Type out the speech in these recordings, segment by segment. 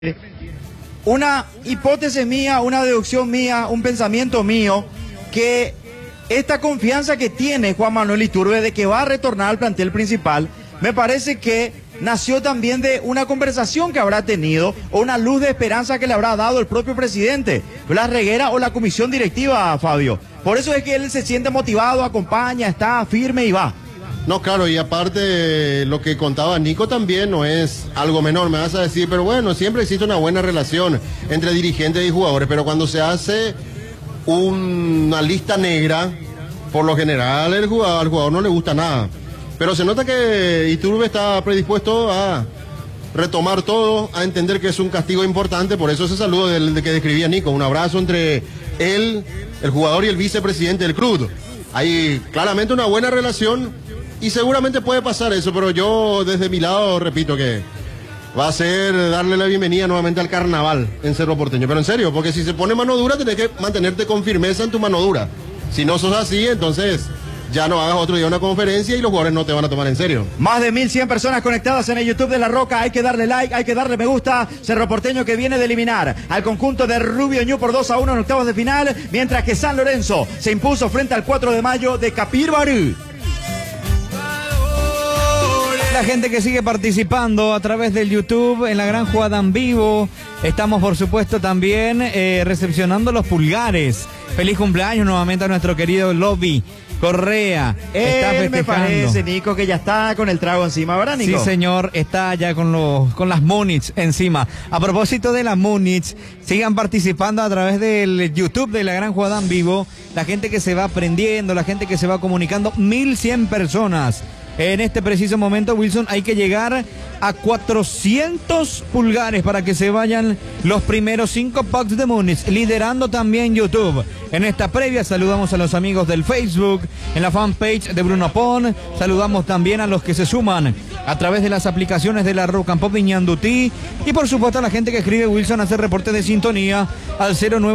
Una hipótesis mía, una deducción mía, un pensamiento mío, que esta confianza que tiene Juan Manuel Iturbe de que va a retornar al plantel principal, me parece que nació también de una conversación que habrá tenido o una luz de esperanza que le habrá dado el propio presidente, Blas Reguera o la comisión directiva, Fabio. Por eso es que él se siente motivado, acompaña, está firme y va. No, claro, y aparte lo que contaba Nico también no es algo menor, me vas a decir, pero bueno, siempre existe una buena relación entre dirigentes y jugadores, pero cuando se hace una lista negra, por lo general al jugador no le gusta nada. Pero se nota que Iturbe está predispuesto a retomar todo, a entender que es un castigo importante, por eso ese saludo del que describía Nico, un abrazo entre él, el jugador y el vicepresidente del club. Hay claramente una buena relación. Y seguramente puede pasar eso, pero yo desde mi lado repito que va a ser darle la bienvenida nuevamente al carnaval en Cerro Porteño. Pero en serio, porque si se pone mano dura, tenés que mantenerte con firmeza en tu mano dura. Si no sos así, entonces ya no hagas otro día una conferencia y los jugadores no te van a tomar en serio. Más de 1100 personas conectadas en el YouTube de La Roca. Hay que darle like, hay que darle me gusta. Cerro Porteño que viene de eliminar al conjunto de Rubio Ñu por 2-1 en octavos de final, mientras que San Lorenzo se impuso frente al 4 de mayo de Capirbarú. La gente que sigue participando a través del YouTube en la gran jugada en vivo. Estamos por supuesto también recepcionando los pulgares. Feliz cumpleaños nuevamente a nuestro querido Lobby Correa. Está festejando. Me parece, Nico, que ya está con el trago encima, ¿verdad, Nico? Sí, señor, está ya con las Múnich encima. A propósito de las Múnich, sigan participando a través del YouTube de la gran jugada en vivo. La gente que se va aprendiendo, la gente que se va comunicando, 1100 personas. En este preciso momento, Wilson, hay que llegar a 400 pulgares para que se vayan los primeros 5 packs de Múnich, liderando también YouTube. En esta previa saludamos a los amigos del Facebook, en la fanpage de Bruno Pon, saludamos también a los que se suman a través de las aplicaciones de La Roca en Pop de Ñandutí, y por supuesto a la gente que escribe Wilson, hace reporte de sintonía al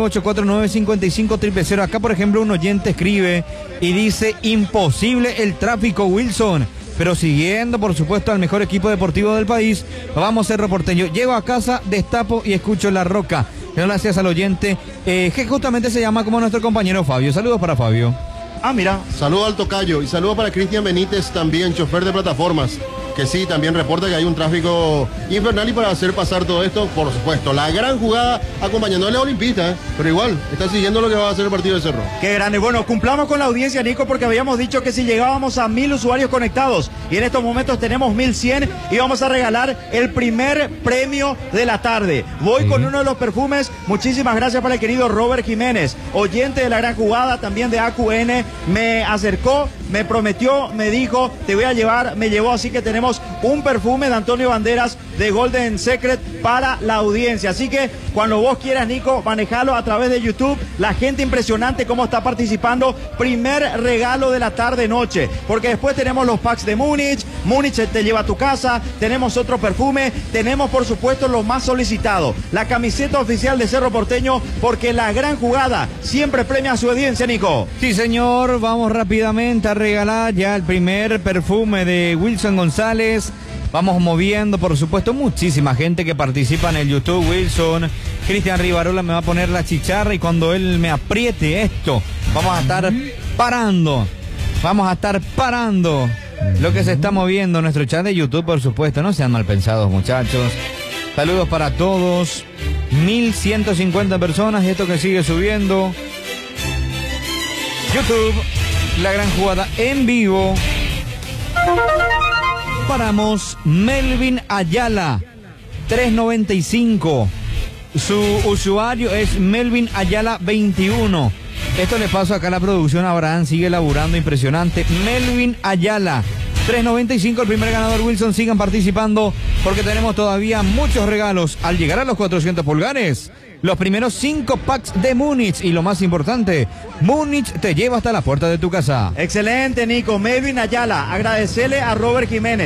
098495500. Acá, por ejemplo, un oyente escribe y dice: imposible el tráfico, Wilson. Pero siguiendo, por supuesto, al mejor equipo deportivo del país, vamos a Cerro Porteño. Llego a casa, destapo y escucho La Roca. Gracias al oyente, que justamente se llama como nuestro compañero Fabio. Saludos para Fabio. Ah, mira. Saludo al tocayo y saludo para Cristian Benítez, también chofer de plataformas, que sí, también reporta que hay un tráfico infernal, y para hacer pasar todo esto, por supuesto, la gran jugada acompañando a la Olimpista, pero igual, está siguiendo lo que va a hacer el partido de Cerro. Qué grande. Bueno, cumplamos con la audiencia, Nico, porque habíamos dicho que si llegábamos a 1000 usuarios conectados, y en estos momentos tenemos 1100, y vamos a regalar el primer premio de la tarde. Voy con uno de los perfumes. Muchísimas gracias para el querido Robert Jiménez, oyente de la gran jugada, también de AQN, me acercó, me prometió, me dijo, te voy a llevar, me llevó, así que tenemos un perfume de Antonio Banderas de Golden Secret para la audiencia. Así que cuando vos quieras, Nico, manejalo a través de YouTube. La gente impresionante cómo está participando. Primer regalo de la tarde-noche, porque después tenemos los packs de Múnich. Múnich te lleva a tu casa. Tenemos otro perfume. Tenemos, por supuesto, lo más solicitado, la camiseta oficial de Cerro Porteño, porque la gran jugada siempre premia a su audiencia, Nico. Sí, señor. Vamos rápidamente a regalar ya el primer perfume de Wilson González. Vamos moviendo, por supuesto, muchísima gente que participa en el YouTube, Wilson. Cristian Rivarola me va a poner la chicharra, y cuando él me apriete esto, vamos a estar parando. Vamos a estar parando lo que se está moviendo en nuestro chat de YouTube, por supuesto. No sean mal pensados, muchachos. Saludos para todos. 1150 personas, y esto que sigue subiendo. YouTube, la gran jugada en vivo. Paramos. Melvin Ayala, 395. Su usuario es Melvin Ayala 21. Esto le paso acá a la producción. Abraham sigue laburando, impresionante. Melvin Ayala, 395, el primer ganador. Wilson, sigan participando porque tenemos todavía muchos regalos. Al llegar a los 400 pulgares, los primeros 5 packs de Múnich, y lo más importante, Múnich te lleva hasta la puerta de tu casa. Excelente, Nico. Melvin Ayala, agradecerle a Robert Jiménez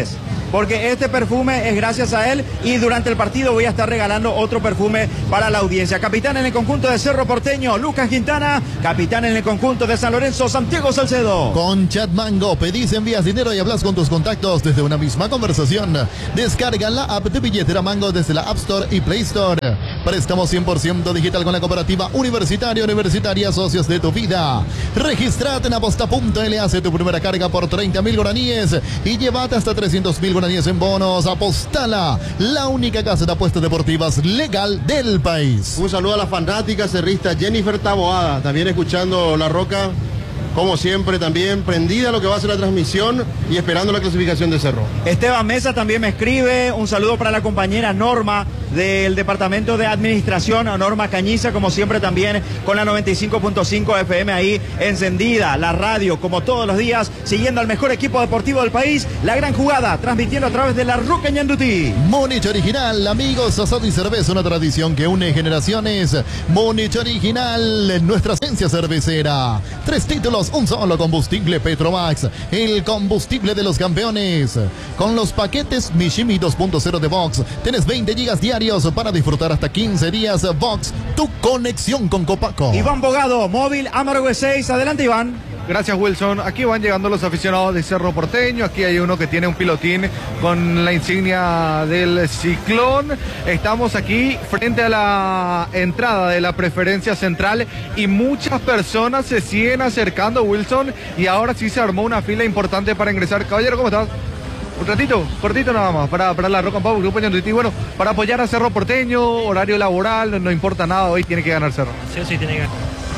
porque este perfume es gracias a él y durante el partido voy a estar regalando otro perfume para la audiencia. Capitán en el conjunto de Cerro Porteño, Lucas Quintana. Capitán en el conjunto de San Lorenzo, Santiago Salcedo. Con Chatmango, pedís, envías dinero y hablas con tus contactos desde una misma conversación. Descarga la app de billetera Mango desde la App Store y Play Store. Préstamo 100% digital con la cooperativa Universitaria Socios de tu Vida. Registrate en aposta.l, hace tu primera carga por 30.000 guaraníes y llévate hasta 300.000 guaraníes en bonos. Apostala, la única casa de apuestas deportivas legal del país. Un saludo a la fanática cerrista Jennifer Taboada, también escuchando La Roca, como siempre, también prendida a lo que va a ser la transmisión y esperando la clasificación de Cerro. Esteban Mesa también me escribe, un saludo para la compañera Norma del Departamento de Administración, Norma Cañiza, como siempre también con la 95.5 FM ahí encendida, la radio como todos los días, siguiendo al mejor equipo deportivo del país, La Gran Jugada, transmitiendo a través de La Roca Ñandutí. Múnich Original, amigos, asado y cerveza, una tradición que une generaciones. Múnich Original, nuestra esencia cervecera. 3 títulos, un solo combustible Petromax, el combustible de los campeones. Con los paquetes Mishimi 2.0 de Vox, tenés 20 gigas diarios para disfrutar hasta 15 días. Vox, tu conexión con Copaco. Iván Bogado, móvil Amargo 6, adelante Iván. Gracias, Wilson. Aquí van llegando los aficionados de Cerro Porteño. Aquí hay uno que tiene un pilotín con la insignia del Ciclón. Estamos aquí frente a la entrada de la preferencia central y muchas personas se siguen acercando, Wilson. Y ahora sí se armó una fila importante para ingresar. Caballero, ¿cómo estás? Un ratito, cortito nada más, para La Roca en Pau, Grupo Ñandutí. Bueno, para apoyar a Cerro Porteño, horario laboral, no importa nada, hoy tiene que ganar Cerro. Sí, tiene que ganar.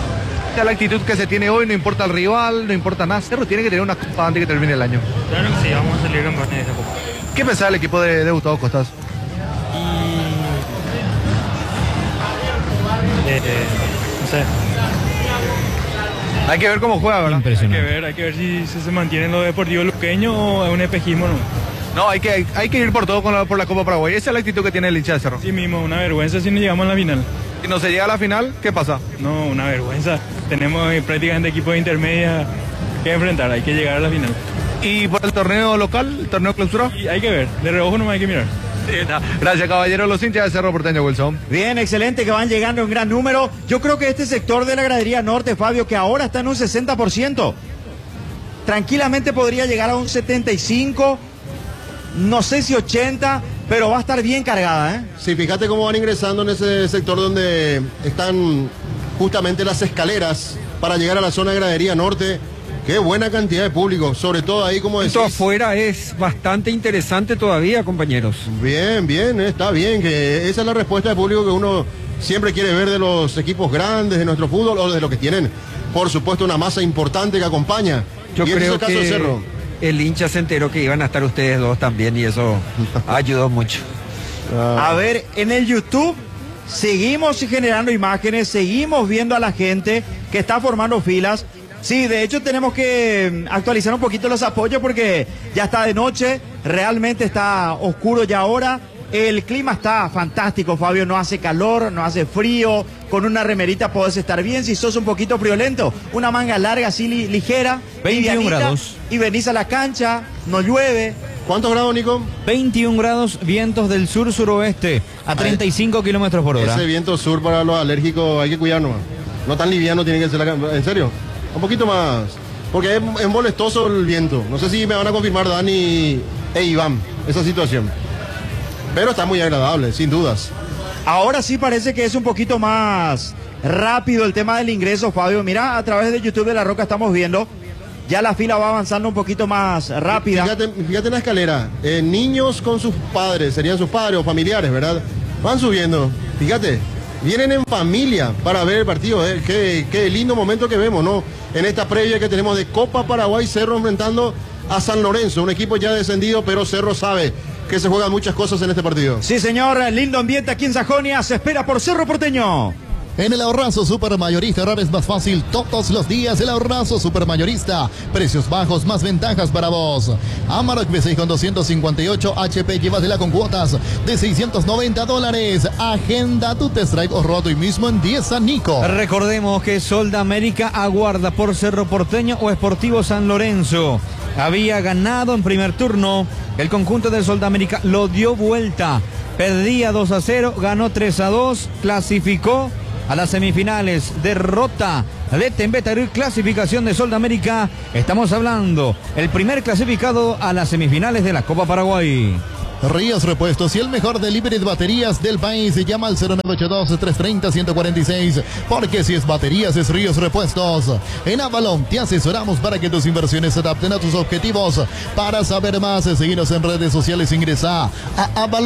La actitud que se tiene hoy, no importa el rival, no importa nada. Cerro tiene que tener una copa antes que termine el año. Claro que sí, vamos a salir campeones de esa copa. ¿Qué pensaba el equipo de Gustavo Costas? No sé. Hay que ver cómo juega, ¿verdad? Hay que ver si se mantiene en lo deportivo luqueño o es un espejismo, ¿no? No, hay que ir por todo por la Copa Paraguay. Esa es la actitud que tiene el hincha de Cerro. Sí mismo, una vergüenza si no llegamos a la final. Si no se llega a la final, ¿qué pasa? No, una vergüenza. Tenemos prácticamente equipos de intermedia que enfrentar, hay que llegar a la final. ¿Y por el torneo local, el torneo clausura? Y hay que ver, de reojo no hay que mirar. Gracias, caballero, los hinchas de Cerro Porteño, Wilson. Bien, excelente, que van llegando en gran número. Yo creo que este sector de la gradería norte, Fabio, que ahora está en un 60%, tranquilamente podría llegar a un 75%, no sé si 80%, pero va a estar bien cargada, ¿eh? Sí, fíjate cómo van ingresando en ese sector donde están justamente las escaleras para llegar a la zona de gradería norte. Qué buena cantidad de público, sobre todo ahí, como decís. Esto afuera es bastante interesante todavía, compañeros. Bien, está bien, que esa es la respuesta de público que uno siempre quiere ver de los equipos grandes de nuestro fútbol o de los que tienen, por supuesto, una masa importante que acompaña. Yo creo que el hincha se enteró que iban a estar ustedes dos también y eso ayudó mucho. A ver, en el YouTube seguimos generando imágenes, seguimos viendo a la gente que está formando filas. Sí, de hecho tenemos que actualizar un poquito los apoyos porque ya está de noche, realmente está oscuro ya ahora. El clima está fantástico, Fabio, no hace calor, no hace frío, con una remerita podés estar bien. Si sos un poquito friolento, una manga larga así ligera, 21 grados. Y venís a la cancha, no llueve. ¿Cuántos grados, Nico? 21 grados, vientos del sur-suroeste a 35 kilómetros por hora. Ese viento sur para los alérgicos hay que cuidarnos. No tan liviano tiene que ser ¿En serio? Un poquito más, porque es molestoso el viento. No sé si me van a confirmar Dani e Iván esa situación. Pero está muy agradable, sin dudas. Ahora sí parece que es un poquito más rápido el tema del ingreso, Fabio. Mira, a través de YouTube de La Roca estamos viendo, ya la fila va avanzando un poquito más rápida. Fíjate en la escalera, niños con sus padres, serían sus padres o familiares, ¿verdad? Van subiendo, fíjate. Vienen en familia para ver el partido. Qué lindo momento que vemos, ¿no? En esta previa que tenemos de Copa Paraguay, Cerro enfrentando a San Lorenzo, un equipo ya descendido, pero Cerro sabe que se juegan muchas cosas en este partido. Sí, señor, lindo ambiente aquí en Sajonia, se espera por Cerro Porteño. En el Ahorrazo Supermayorista, ahora es más fácil todos los días. El Ahorrazo Supermayorista, precios bajos, más ventajas para vos. Amarok B6 con 258 HP, llévatela con cuotas de $690. Agenda tu test drive o roto y mismo en 10 San Nico. Recordemos que Sol de América aguarda por Cerro Porteño o Sportivo San Lorenzo. Había ganado en primer turno El conjunto del Sol de América lo dio vuelta. Perdía 2-0, ganó 3-2, clasificó a las semifinales. Derrota de Tembetarí, clasificación de Sol de América. Estamos hablando, el primer clasificado a las semifinales de la Copa Paraguay. Ríos Repuestos y el mejor delivery de baterías del país. Se llama al 0982-330-146. Porque si es baterías, es Ríos Repuestos. En Avalon te asesoramos para que tus inversiones se adapten a tus objetivos. Para saber más, seguinos en redes sociales. Ingresa a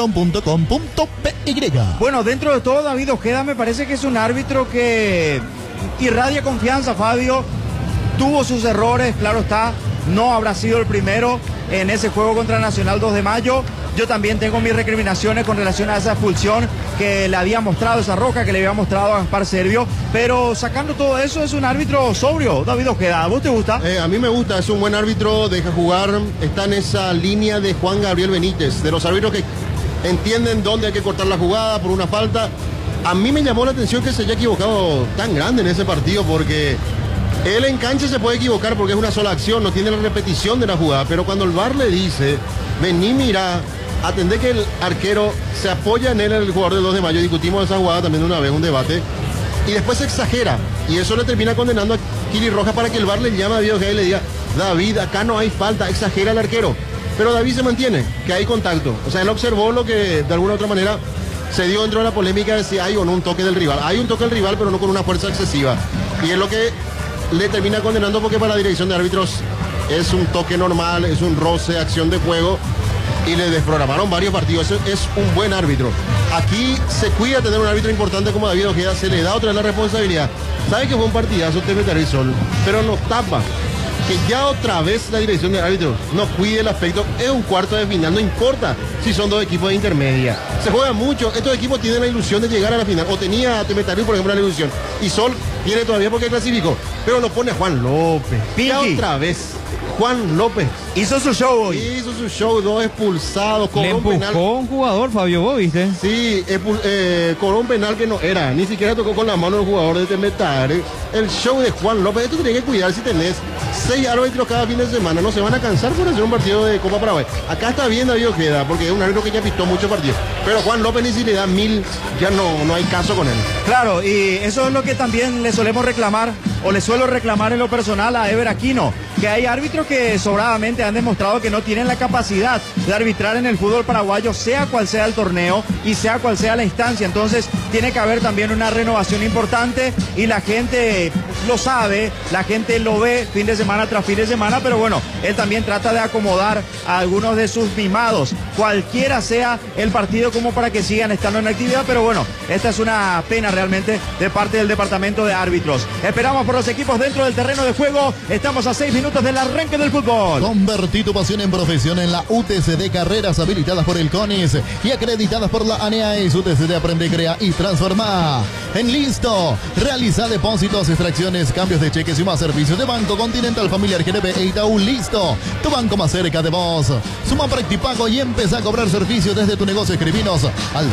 avalon.com.py. Bueno, dentro de todo, David Ojeda me parece que es un árbitro que irradia confianza, Fabio. Tuvo sus errores, claro está. No habrá sido el primero en ese juego contra Nacional 2 de mayo. Yo también tengo mis recriminaciones con relación a esa expulsión que le había mostrado, esa roja que le había mostrado a Gaspar Servio. Pero sacando todo eso, es un árbitro sobrio, David Ojeda. ¿A vos te gusta? A mí me gusta, es un buen árbitro, deja jugar. Está en esa línea de Juan Gabriel Benítez, de los árbitros que entienden dónde hay que cortar la jugada por una falta. A mí me llamó la atención que se haya equivocado tan grande en ese partido, porque él en cancha se puede equivocar porque es una sola acción, no tiene la repetición de la jugada, pero cuando el VAR le dice, vení, mira, atendé que el arquero se apoya en él, el jugador del 2 de mayo, discutimos esa jugada también una vez, un debate, y después se exagera, y eso le termina condenando a Kili Rojas para que el VAR le llame a David Ojeda y le diga, David, acá no hay falta, exagera el arquero, pero David se mantiene, que hay contacto, o sea, él observó lo que de alguna u otra manera se dio dentro de la polémica de si hay o no un toque del rival, hay un toque del rival, pero no con una fuerza excesiva, y es lo que le termina condenando, porque para la dirección de árbitros es un toque normal, es un roce, acción de juego, y le desprogramaron varios partidos. Es un buen árbitro. Aquí se cuida tener un árbitro importante como David Ojeda, se le da otra vez la responsabilidad. Sabe que fue un partidazo Tembetarí Sol, pero nos tapa que ya otra vez la dirección del árbitro no cuide el aspecto. Es un cuarto de final, no importa si son dos equipos de intermedia. Se juega mucho, estos equipos tienen la ilusión de llegar a la final, o tenía Tembetarí, por ejemplo, la ilusión, y Sol tiene todavía porque clasificó, pero lo pone Juan López. Ya otra vez Juan López hizo su show hoy. Hizo su show, 2 expulsados, le empujó un jugador, Fabio, ¿vos viste? Sí, cobró un penal que no era, ni siquiera tocó con la mano el jugador de Tembetarí. El show de Juan López, esto tenés que cuidar. Si tenés 6 árbitros cada fin de semana, no se van a cansar por hacer un partido de Copa Paraguay. Acá está bien David Ojeda, porque es un árbitro que ya pistó muchos partidos, pero Juan López ni si le da 1000, ya no hay caso con él. Claro, y eso es lo que también le solemos reclamar, o le suelo reclamar en lo personal a Ever Aquino, que hay árbitros que sobradamente han demostrado que no tienen la capacidad de arbitrar en el fútbol paraguayo, sea cual sea el torneo y sea cual sea la instancia. Entonces tiene que haber también una renovación importante, y la gente lo sabe, la gente lo ve fin de semana tras fin de semana, pero bueno, él también trata de acomodar a algunos de sus mimados, cualquiera sea el partido, como para que sigan estando en actividad. Pero bueno, esta es una pena realmente de parte del departamento de árbitros. Esperamos por los equipos dentro del terreno de juego. Estamos a 6 minutos del arranque del fútbol. Convertí tu pasión en profesión en la UTCD, carreras habilitadas por el CONIS y acreditadas por la ANEAIS. UTCD aprende, crea y transforma. En Listo, realiza depósitos, extracciones, cambios de cheques y más servicios de Banco Continental, Familiar, GNP e Itaú. Listo, tu banco más cerca de vos. Suma Practipago y empieza a cobrar servicios desde tu negocio. Escribinos al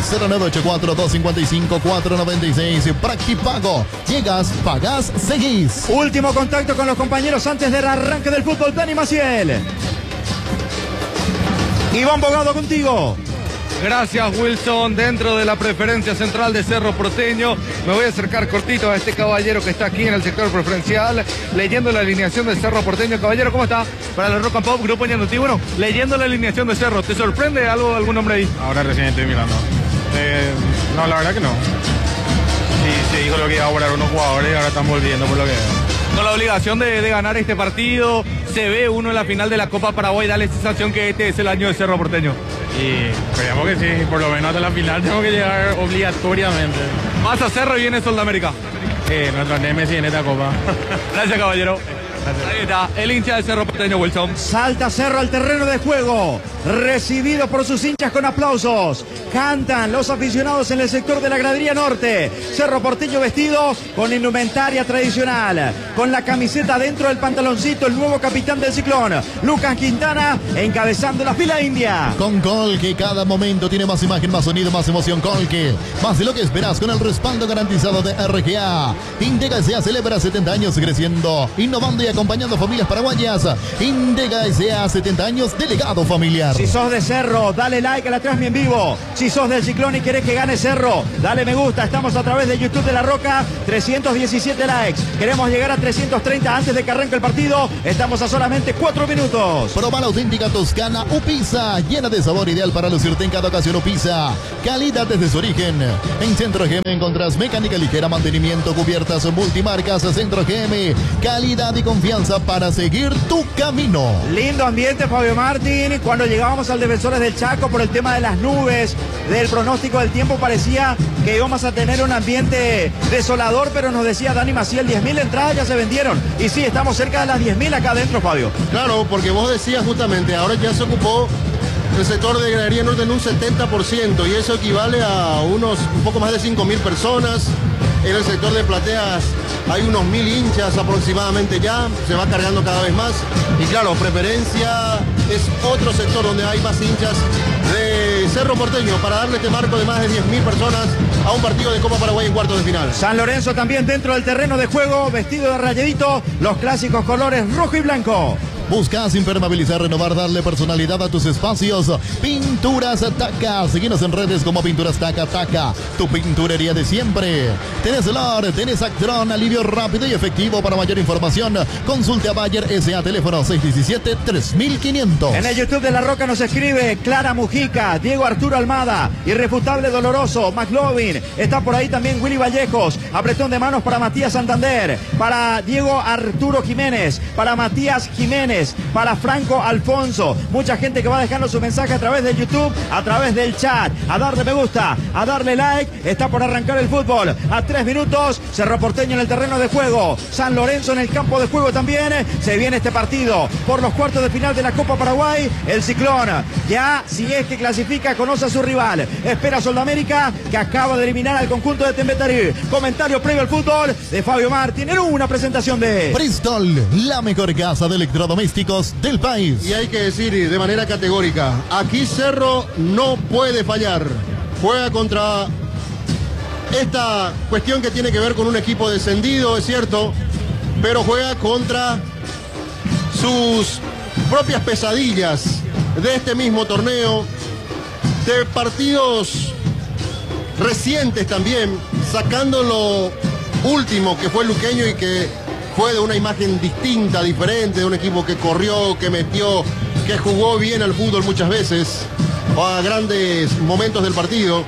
0984-255-496. Practipago, llegas, pagás, seguís. Último contacto con los compañeros antes del arranque del fútbol. Dani Maciel. Iván Bogado contigo. Gracias, Wilson. Dentro de la preferencia central de Cerro Porteño, me voy a acercar cortito a este caballero que está aquí en el sector preferencial, leyendo la alineación de Cerro Porteño. Caballero, ¿cómo está? Para el Rock and Pop, Grupo Ñandutí. Bueno, leyendo la alineación de Cerro, ¿te sorprende algún nombre ahí? Ahora recién estoy mirando. No, la verdad que no. Sí, se dijo lo que iba a volar unos jugadores y ahora están volviendo por lo que veo. Con la obligación de ganar este partido, se ve uno en la final de la Copa Paraguay, da la sensación que este es el año de Cerro Porteño. Y esperemos que sí, por lo menos hasta la final tengo que llegar obligatoriamente. Más a Cerro y viene Sol de América. Nuestro Nemesis en esta copa. Gracias, caballero. Ahí está, el hincha de Cerro Porteño, Wilson. Salta Cerro al terreno de juego, recibido por sus hinchas con aplausos. Cantan los aficionados en el sector de la gradería norte. Cerro Porteño vestido con indumentaria tradicional, con la camiseta dentro del pantaloncito, el nuevo capitán del Ciclón, Lucas Quintana, encabezando la fila india. Con Colque, cada momento tiene más imagen, más sonido, más emoción. Colque, más de lo que esperas, con el respaldo garantizado de RGA. Integra SA celebra 70 años creciendo, innovando y acompañando familias paraguayas. Indega S.A. 70 años, delegado familiar. Si sos de Cerro, dale like a la transmisión en vivo. Si sos del Ciclón y querés que gane Cerro, dale me gusta. Estamos a través de YouTube de La Roca, 317 likes. Queremos llegar a 330 antes de que arranque el partido. Estamos a solamente 4 minutos. Proba la auténtica toscana Upisa, llena de sabor, ideal para lucirte en cada ocasión. Upisa, calidad desde su origen. En Centro GM encontrás mecánica ligera, mantenimiento, cubiertas multimarcas. Centro GM, calidad y confianza para seguir tu camino. Lindo ambiente, Fabio Martín. Cuando llegábamos al Defensores del Chaco por el tema de las nubes, del pronóstico del tiempo, parecía que íbamos a tener un ambiente desolador, pero nos decía Dani Maciel, 10.000 entradas ya se vendieron. Y sí, estamos cerca de las 10.000 acá adentro, Fabio. Claro, porque vos decías justamente, ahora ya se ocupó el sector de Gradería Norte en un 70%, y eso equivale a un poco más de 5.000 personas. En el sector de plateas hay unos 1.000 hinchas aproximadamente ya, se va cargando cada vez más. Y claro, Preferencia es otro sector donde hay más hinchas de Cerro Porteño para darle este marco de más de 10.000 personas a un partido de Copa Paraguay en cuartos de final. San Lorenzo también dentro del terreno de juego, vestido de rayadito, los clásicos colores rojo y blanco. Buscas impermeabilizar, renovar, darle personalidad a tus espacios. Pinturas Taca. Síguenos en redes como Pinturas Taca Taca. Tu pinturería de siempre. Tenés LOR, tenés Actron, alivio rápido y efectivo. Para mayor información, consulte a Bayer S.A. teléfono 617-3500. En el YouTube de La Roca nos escribe Clara Mujica, Diego Arturo Almada, Irrefutable Doloroso, McLovin. Está por ahí también Willy Vallejos. Apretón de manos para Matías Santander, para Diego Arturo Jiménez, para Matías Jiménez, para Franco Alfonso. Mucha gente que va dejando su mensaje a través de YouTube, a través del chat. A darle me gusta, a darle like. Está por arrancar el fútbol. A 3 minutos, Cerro Porteño en el terreno de juego. San Lorenzo en el campo de juego también. Se viene este partido por los cuartos de final de la Copa Paraguay. El Ciclón, ya si es que clasifica, conoce a su rival. Espera Soldamérica, que acaba de eliminar al conjunto de Tembetarí. Comentario previo al fútbol de Fabio Martín en una presentación de Bristol, la mejor casa de electrodomésticos del país. Y hay que decir de manera categórica, aquí Cerro no puede fallar. Juega contra esta cuestión que tiene que ver con un equipo descendido, es cierto, pero juega contra sus propias pesadillas de este mismo torneo, de partidos recientes también, sacando lo último que fue Luqueño y que fue de una imagen distinta, diferente, de un equipo que corrió, que metió, que jugó bien al fútbol muchas veces, o a grandes momentos del partido.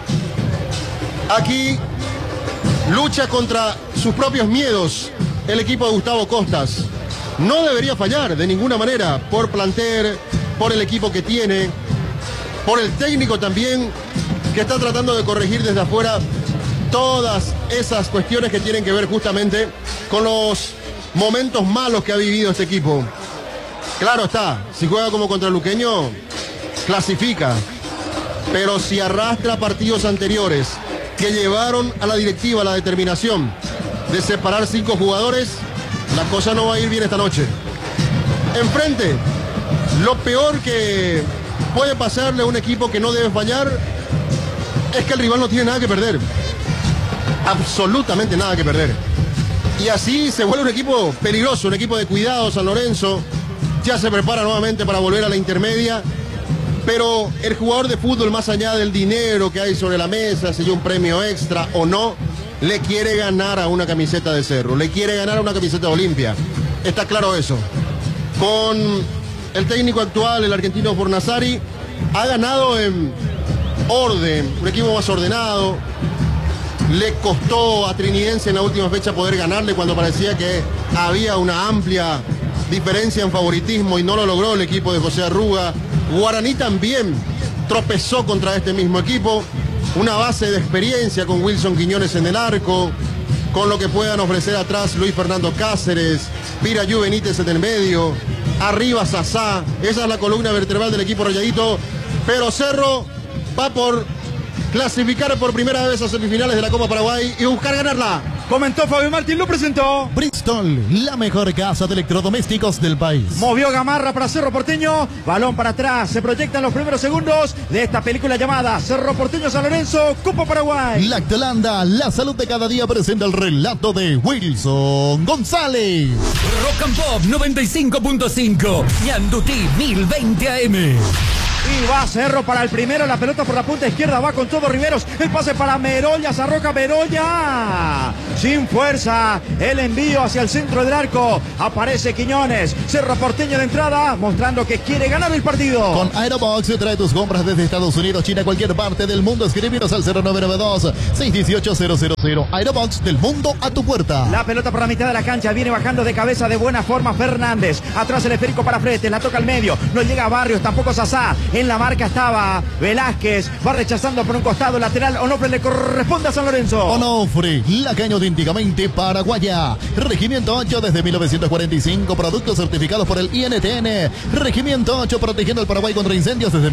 Aquí lucha contra sus propios miedos el equipo de Gustavo Costas. No debería fallar de ninguna manera, por plantel, por el equipo que tiene, por el técnico también, que está tratando de corregir desde afuera todas esas cuestiones que tienen que ver justamente con los momentos malos que ha vivido este equipo. Claro está, si juega como contra Luqueño, clasifica. Pero si arrastra partidos anteriores que llevaron a la directiva la determinación de separar 5 jugadores, la cosa no va a ir bien esta noche. Enfrente, lo peor que puede pasarle a un equipo que no debe fallar es que el rival no tiene nada que perder. Absolutamente nada que perder. Y así se vuelve un equipo peligroso, un equipo de cuidado. San Lorenzo ya se prepara nuevamente para volver a la intermedia. Pero el jugador de fútbol, más allá del dinero que hay sobre la mesa, si hay un premio extra o no, le quiere ganar a una camiseta de Cerro, le quiere ganar a una camiseta de Olimpia. Está claro eso. Con el técnico actual, el argentino Fornasari, ha ganado en orden, un equipo más ordenado. Le costó a Trinidense en la última fecha poder ganarle cuando parecía que había una amplia diferencia en favoritismo y no lo logró el equipo de José Arruga. Guaraní también tropezó contra este mismo equipo. Una base de experiencia con Wilson Quiñones en el arco, con lo que puedan ofrecer atrás Luis Fernando Cáceres, Pirayú Benítez en el medio, arriba Sasá. Esa es la columna vertebral del equipo rayadito. Pero Cerro va por clasificar por primera vez a semifinales de la Copa Paraguay y buscar ganarla. Comentó Fabio Martín, lo presentó Bristol, la mejor casa de electrodomésticos del país. Movió Gamarra para Cerro Porteño, balón para atrás, se proyectan los primeros segundos de esta película llamada Cerro Porteño San Lorenzo, Copa Paraguay. Lactolanda, la salud de cada día, presenta el relato de Wilson González. Rock and Pop 95.5, Ñandutí 1020 AM. Y va Cerro para el primero, la pelota por la punta izquierda, va con todo Riveros, el pase para Merolla, se arroja Merolla, sin fuerza, el envío hacia el centro del arco, aparece Quiñones, Cerro Porteño de entrada, mostrando que quiere ganar el partido. Con Aerobox, trae tus compras desde Estados Unidos, China, cualquier parte del mundo, escríbenos al 0992-618-000, Aerobox, del mundo a tu puerta. La pelota por la mitad de la cancha, viene bajando de cabeza de buena forma Fernández, atrás el esférico para Fretes, la toca al medio, no llega a Barrios, tampoco Sasá. En la marca estaba Velázquez, va rechazando por un costado lateral. Onofre le corresponde a San Lorenzo. Onofre, lacaño auténticamente paraguaya. Regimiento 8 desde 1945, productos certificados por el INTN. Regimiento 8 protegiendo al Paraguay contra incendios desde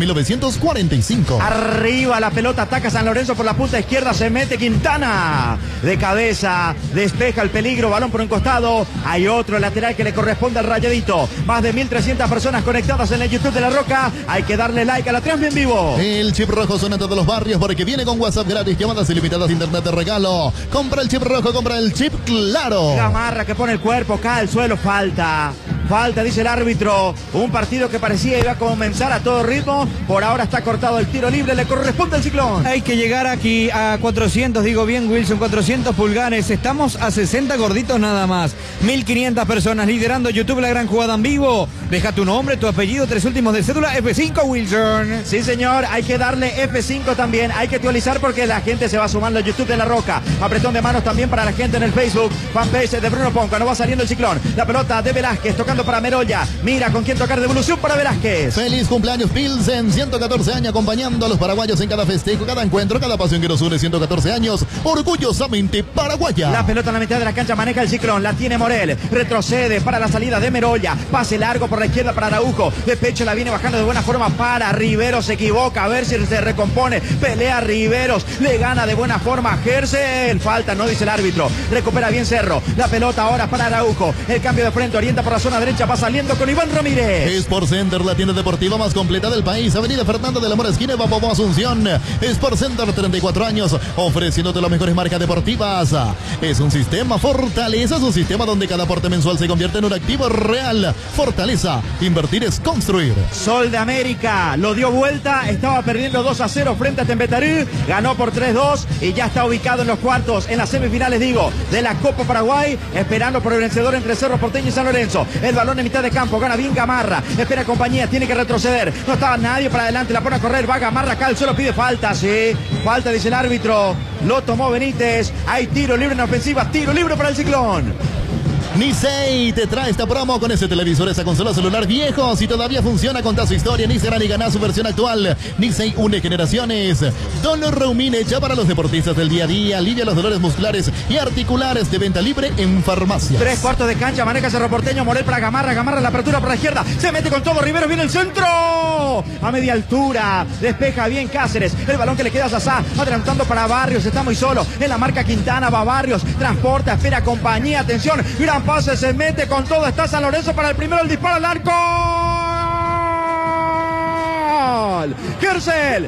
1945. Arriba la pelota, ataca San Lorenzo por la punta izquierda, se mete Quintana. De cabeza, despeja el peligro, balón por un costado. Hay otro lateral que le corresponde al Rayadito. Más de 1.300 personas conectadas en el YouTube de La Roca. Hay que darle like a la transmisión en vivo. El chip rojo suena en todos los barrios porque viene con WhatsApp gratis, llamadas ilimitadas, internet de regalo. Compra el chip rojo, compra el chip claro. Gamarra que pone el cuerpo, cae al suelo, falta, dice el árbitro. Un partido que parecía iba a comenzar a todo ritmo. Por ahora está cortado el tiro libre, le corresponde al Ciclón. Hay que llegar aquí a 400, digo bien Wilson, 400 pulgares. Estamos a 60 gorditos nada más. 1.500 personas liderando YouTube La Gran Jugada en vivo. Deja tu nombre, tu apellido, 3 últimos de cédula, F5 Wilson. Sí señor, hay que darle F5 también. Hay que actualizar porque la gente se va sumando a YouTube de La Roca. Apretón de manos también para la gente en el Facebook. Fanpage de Bruno Ponca, no va saliendo el Ciclón. La pelota de Velázquez tocando para Merolla. Mira con quién tocar, devolución para Velázquez. Feliz cumpleaños Pilsen, 114 años acompañando a los paraguayos en cada festejo, cada encuentro, cada pasión que nos une. 114 años, orgullosamente paraguaya. La pelota en la mitad de la cancha maneja el Ciclón, la tiene Morel, retrocede para la salida de Merolla, pase largo por la izquierda para Araujo, de pecho la viene bajando de buena forma para Riveros, se equivoca, a ver si se recompone, pelea Riveros, le gana de buena forma Gersel, falta, no dice el árbitro, recupera bien Cerro, la pelota ahora para Araujo, el cambio de frente, orienta por la zona derecha, va saliendo con Iván Ramírez. Sport Center, la tienda deportiva más completa del país, Avenida Fernando de la Mora, esquina Babobo, Asunción. Sport Center, 34 años, ofreciéndote las mejores marcas deportivas. Es un sistema Fortaleza, es un sistema donde cada aporte mensual se convierte en un activo real. Fortaleza, invertir es construir. Sol de América, lo dio vuelta, estaba perdiendo 2-0 frente a Tembetarí, ganó por 3-2 y ya está ubicado en los cuartos, en las semifinales de la Copa Paraguay, esperando por el vencedor entre Cerro Porteño y San Lorenzo. El balón en mitad de campo, gana bien Gamarra, espera compañía, tiene que retroceder, no estaba nadie para adelante, la pone a correr, va Gamarra acá, el suelo pide falta, sí, falta dice el árbitro, lo tomó Benítez, hay tiro libre en ofensiva, tiro libre para el Ciclón. Nisei te trae esta promo con ese televisor, esa consola celular viejo. Si todavía funciona, contá su historia en Instagram y ganá su versión actual. Nisei une generaciones. Dolor Reumine hecha para los deportistas del día a día. Alivia los dolores musculares y articulares, de venta libre en farmacias. 3/4 de cancha, maneja Cerro Porteño, Morel para Gamarra, Gamarra la apertura por la izquierda, se mete con todo, Riveros viene el centro, a media altura, despeja bien Cáceres, el balón que le queda a Sasá, adelantando para Barrios, está muy solo, en la marca Quintana, va Barrios, transporta, espera compañía, atención, gran pase, se mete con todo, está San Lorenzo para el primero, el disparo al arco, ¡gol! Gersel,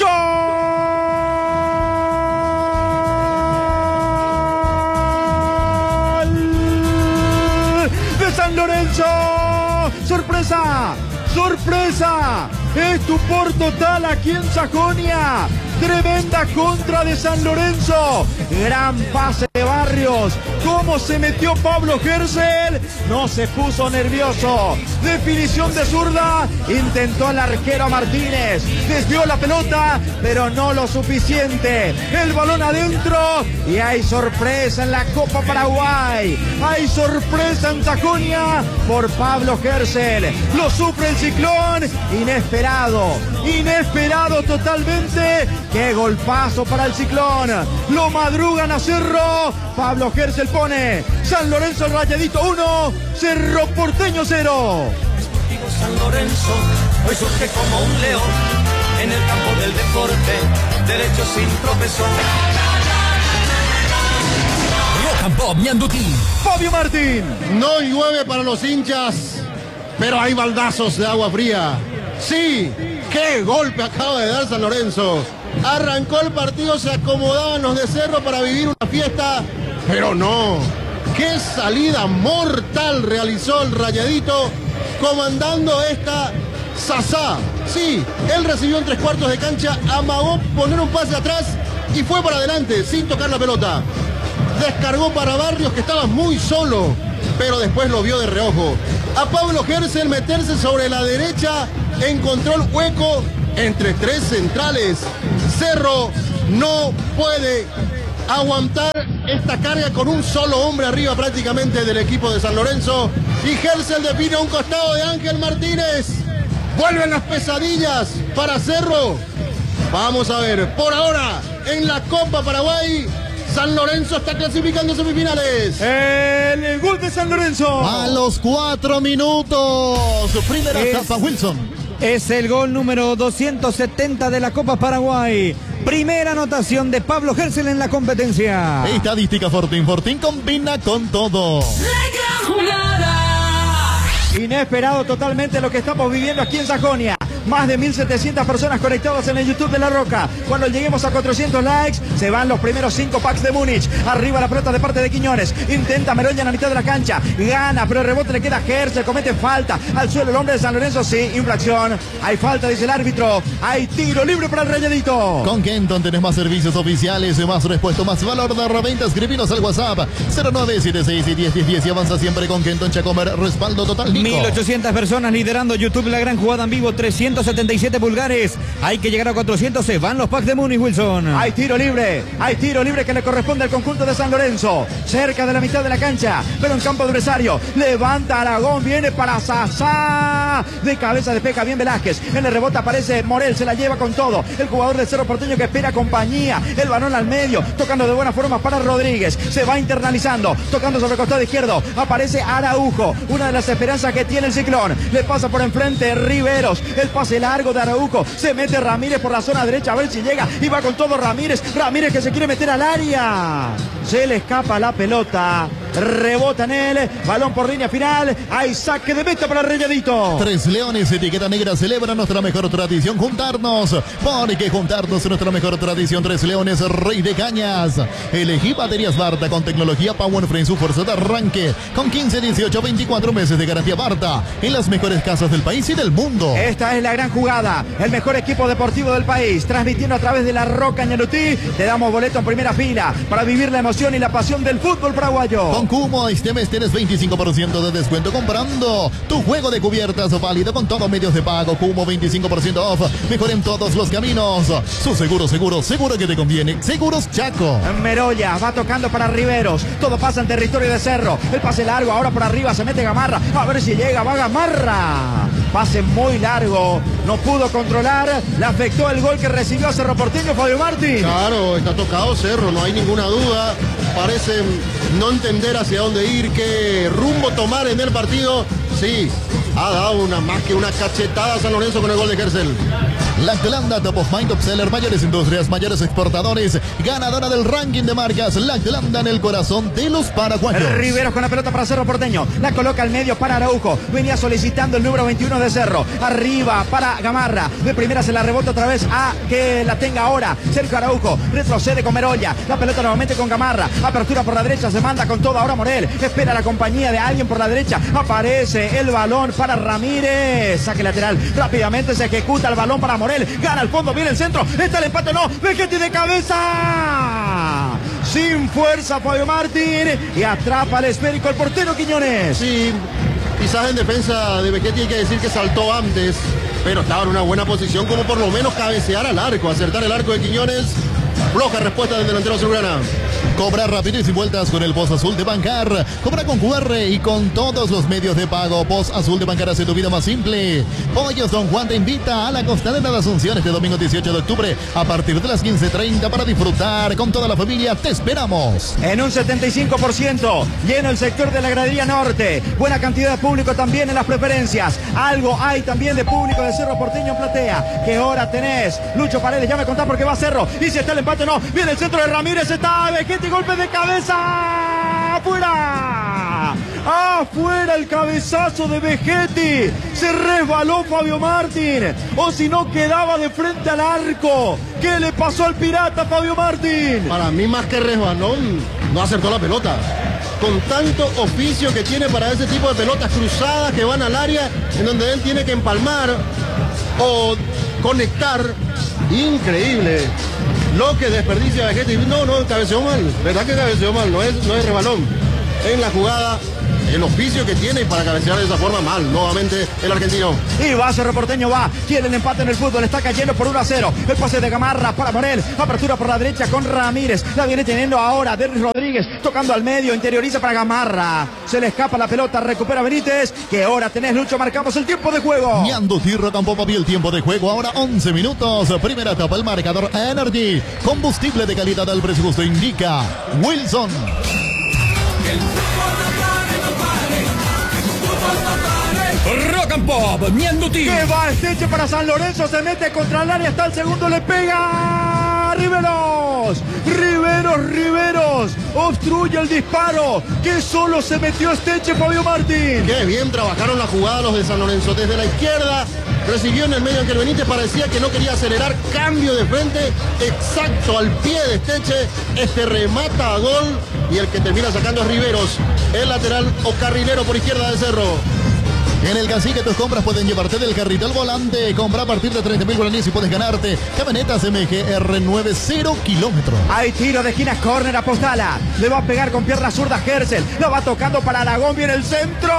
¡gol! De San Lorenzo, sorpresa, sorpresa, estupor total aquí en Sajonia. Tremenda contra de San Lorenzo. Gran pase de Barrios. ¿Cómo se metió Pablo Gersel? No se puso nervioso. Definición de zurda. Intentó el arquero Martínez. Desvió la pelota, pero no lo suficiente. El balón adentro. Y hay sorpresa en la Copa Paraguay. Hay sorpresa en Sajonia por Pablo Gersel. Lo sufre el Ciclón. Inesperado. Inesperado totalmente. ¡Qué golpazo para el Ciclón! Lo madrugan a Cerro. Pablo Gersel pone San Lorenzo el Rayadito 1, Cerro Porteño 0. Sportivo San Lorenzo hoy surge como un león en el campo del deporte, derecho sin tropezón. Rock Pop Ñandutí. Fabio Martín. No llueve para los hinchas, pero hay baldazos de agua fría. Sí, qué golpe acaba de dar San Lorenzo. Arrancó el partido, se acomodaban los de Cerro para vivir una fiesta, pero no. Qué salida mortal realizó el Rayadito comandando esta Sasá. Sí, él recibió en 3/4 de cancha, amagó poner un pase atrás y fue para adelante sin tocar la pelota. Descargó para Barrios, que estaba muy solo, pero después lo vio de reojo. A Pablo Gercel meterse sobre la derecha, encontró el hueco entre 3 centrales. Cerro no puede aguantar esta carga con un solo hombre arriba prácticamente del equipo de San Lorenzo. Y Gercel define a un costado de Ángel Martínez. Vuelven las pesadillas para Cerro. Vamos a ver, por ahora en la Copa Paraguay, San Lorenzo está clasificando semifinales. El gol de San Lorenzo. A los 4 minutos. Primera etapa, Wilson. Es el gol número 270 de la Copa Paraguay. Primera anotación de Pablo Gercel en la competencia. Estadística Fortín. Fortín combina con todo. La gran jugada. Inesperado totalmente lo que estamos viviendo aquí en Sajonia. Más de 1.700 personas conectadas en el YouTube de La Roca. Cuando lleguemos a 400 likes, se van los primeros 5 packs de Múnich. Arriba la pelota de parte de Quiñones. Intenta Meroña en la mitad de la cancha. Gana, pero el rebote le queda a Gercel. Comete falta. Al suelo el hombre de San Lorenzo. Sí, infracción. Hay falta, dice el árbitro. Hay tiro libre para el Rayadito. Con Kenton tenés más servicios oficiales, más respuesto, más valor de reventa. Escribinos al WhatsApp 0976 y 1010 y avanza siempre con Kenton Chacomer. Respaldo total, Nico. 1.800 personas liderando YouTube, la gran jugada en vivo. 377 pulgares. Hay que llegar a 400. Se van los packs de Múnich, Wilson. Hay tiro libre que le corresponde al conjunto de San Lorenzo. Cerca de la mitad de la cancha, pero en campo adversario. Levanta Aragón, viene para Sasá. De cabeza despeja bien Velázquez. En el rebote aparece Morel, se la lleva con todo. El jugador de Cerro Porteño que espera compañía. El balón al medio, tocando de buena forma para Rodríguez. Se va internalizando, tocando sobre el costado izquierdo. Aparece Araujo, una de las esperanzas que tiene el Ciclón. Le pasa por enfrente Riveros. El pase largo de Araujo. Se mete Ramírez por la zona derecha a ver si llega. Y va con todo Ramírez. Ramírez que se quiere meter al área. Se le escapa la pelota. Rebota en él. Balón por línea final. Hay saque de meta para el Rayadito. 3 Leones, etiqueta negra, celebra nuestra mejor tradición, juntarnos. Porque juntarnos es nuestra mejor tradición. 3 Leones, Rey de Cañas. Elegí baterías Barta con tecnología Powerfree en su fuerza de arranque. Con 15, 18, 24 meses de garantía Barta. En las mejores casas del país y del mundo. Esta es la gran jugada. El mejor equipo deportivo del país. Transmitiendo a través de La Roca Ñandutí. Te damos boleto en primera fila para vivir la emoción y la pasión del fútbol paraguayo. Con Cumo este mes tienes 25% de descuento comprando tu juego de cubiertas válido con todos medios de pago. Cumo 25% off. Mejor en todos los caminos. Su seguro que te conviene. Seguros Chaco. Meroya va tocando para Riveros. Todo pasa en territorio de Cerro. El pase largo. Ahora por arriba se mete Gamarra. A ver si llega. Va Gamarra. Pase muy largo. No pudo controlar. Le afectó el gol que recibió a Cerro Porteño, Fabio Martín. Claro, está tocado Cerro, no hay ninguna duda. Parece no entender hacia dónde ir, qué rumbo tomar en el partido. Sí, ha dado más que una cachetada a San Lorenzo con el gol de Gercel. Lactelanda, top of mind, top seller, mayores industrias, mayores exportadores, ganadora del ranking de marcas. Lactelanda en el corazón de los paraguayos. Riveros con la pelota para Cerro Porteño. La coloca al medio para Araujo. Venía solicitando el número 21 de Cerro. Arriba para Gamarra. De primera se la rebota otra vez a que la tenga ahora Sergio Araujo. Retrocede con Meroya. La pelota nuevamente con Gamarra. Apertura por la derecha. Se manda con todo ahora Morel. Espera la compañía de alguien por la derecha. Aparece el balón para Ramírez. Saque lateral. Rápidamente se ejecuta el balón para Morel. Gana al fondo, viene el centro. Está el empate, no. Vegetti de cabeza. Sin fuerza Fabio Martín. Y atrapa el esférico el portero Quiñones. Sí, quizás en defensa de Vegetti hay que decir que saltó antes, pero estaba en una buena posición como por lo menos cabecear al arco, acertar el arco de Quiñones. Floja respuesta del delantero azulgrana. Cobra rápido y sin vueltas con el Post Azul de Bancar. Cobra con QR y con todos los medios de pago. Post Azul de Bancar hace tu vida más simple. Pollos Don Juan te invita a la Costanera de Asunción este domingo 18 de octubre a partir de las 15:30 para disfrutar con toda la familia. Te esperamos. En un 75% lleno el sector de la gradería norte. Buena cantidad de público también en las preferencias. Algo hay también de público de Cerro Porteño en platea. ¿Qué hora tenés? Lucho Paredes, ya me contás porque va Cerro. Y si está el empate, no. Viene el centro de Ramírez. Está Vegetti Vegetti, golpe de cabeza. ¡Afuera! ¡Afuera el cabezazo de Vegetti! Se resbaló Fabio Martín. O si no, quedaba de frente al arco. ¿Qué le pasó al pirata Fabio Martín? Para mí, más que resbalón, no acertó la pelota. Con tanto oficio que tiene para ese tipo de pelotas cruzadas que van al área, en donde él tiene que empalmar o conectar. Increíble lo que desperdicia Vegetti. No, cabeceó mal. ¿Verdad que cabeceó mal? No es resbalón. En la jugada, el oficio que tiene para cabecear de esa forma, mal. Nuevamente el argentino. Y va Cerro Porteño, quiere el empate en el fútbol, está cayendo por 1-0. El pase de Gamarra para Morel, apertura por la derecha con Ramírez, la viene teniendo ahora Derris Rodríguez, tocando al medio, interioriza para Gamarra, se le escapa la pelota, recupera Benítez. ¿Qué hora tenés, Lucho? Marcamos el tiempo de juego. Ñandutí Rock and Pop, el tiempo de juego, ahora 11 minutos, primera etapa, el marcador Energy, combustible de calidad al precio justo, indica Wilson. Rock and Pop, Ñandutí. Que va Esteche para San Lorenzo, se mete contra el área, está el segundo, le pega Riveros, obstruye el disparo, que solo se metió Esteche, Fabio Martín. Qué bien trabajaron la jugada los de San Lorenzo, desde la izquierda, recibió en el medio Ángel Benítez, parecía que no quería acelerar, cambio de frente, exacto al pie de Esteche, remata a gol, y el que termina sacando es Riveros, el lateral o carrilero por izquierda de Cerro. En el Cacique tus compras pueden llevarte del carrito al volante. Compra a partir de 30.000 guaraníes y puedes ganarte camionetas MG R9 0 kilómetros. Hay tiro de esquina, córner, Apostala. Le va a pegar con pierna zurda Gersel. Lo va tocando para Aragón, viene el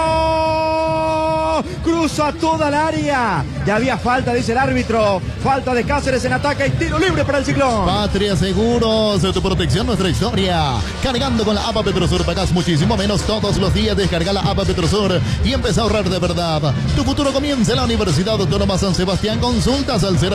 centro. Cruza toda el área. Ya había falta, dice el árbitro. Falta de Cáceres en ataque y tiro libre para el Ciclón. Patria Seguros, tu protección, nuestra historia. Cargando con la APA Petrosur, pagás muchísimo menos todos los días. Descarga la APA Petrosur y empieza a ahorrar de verdad. Tu futuro comienza en la Universidad Autónoma San Sebastián. Consultas al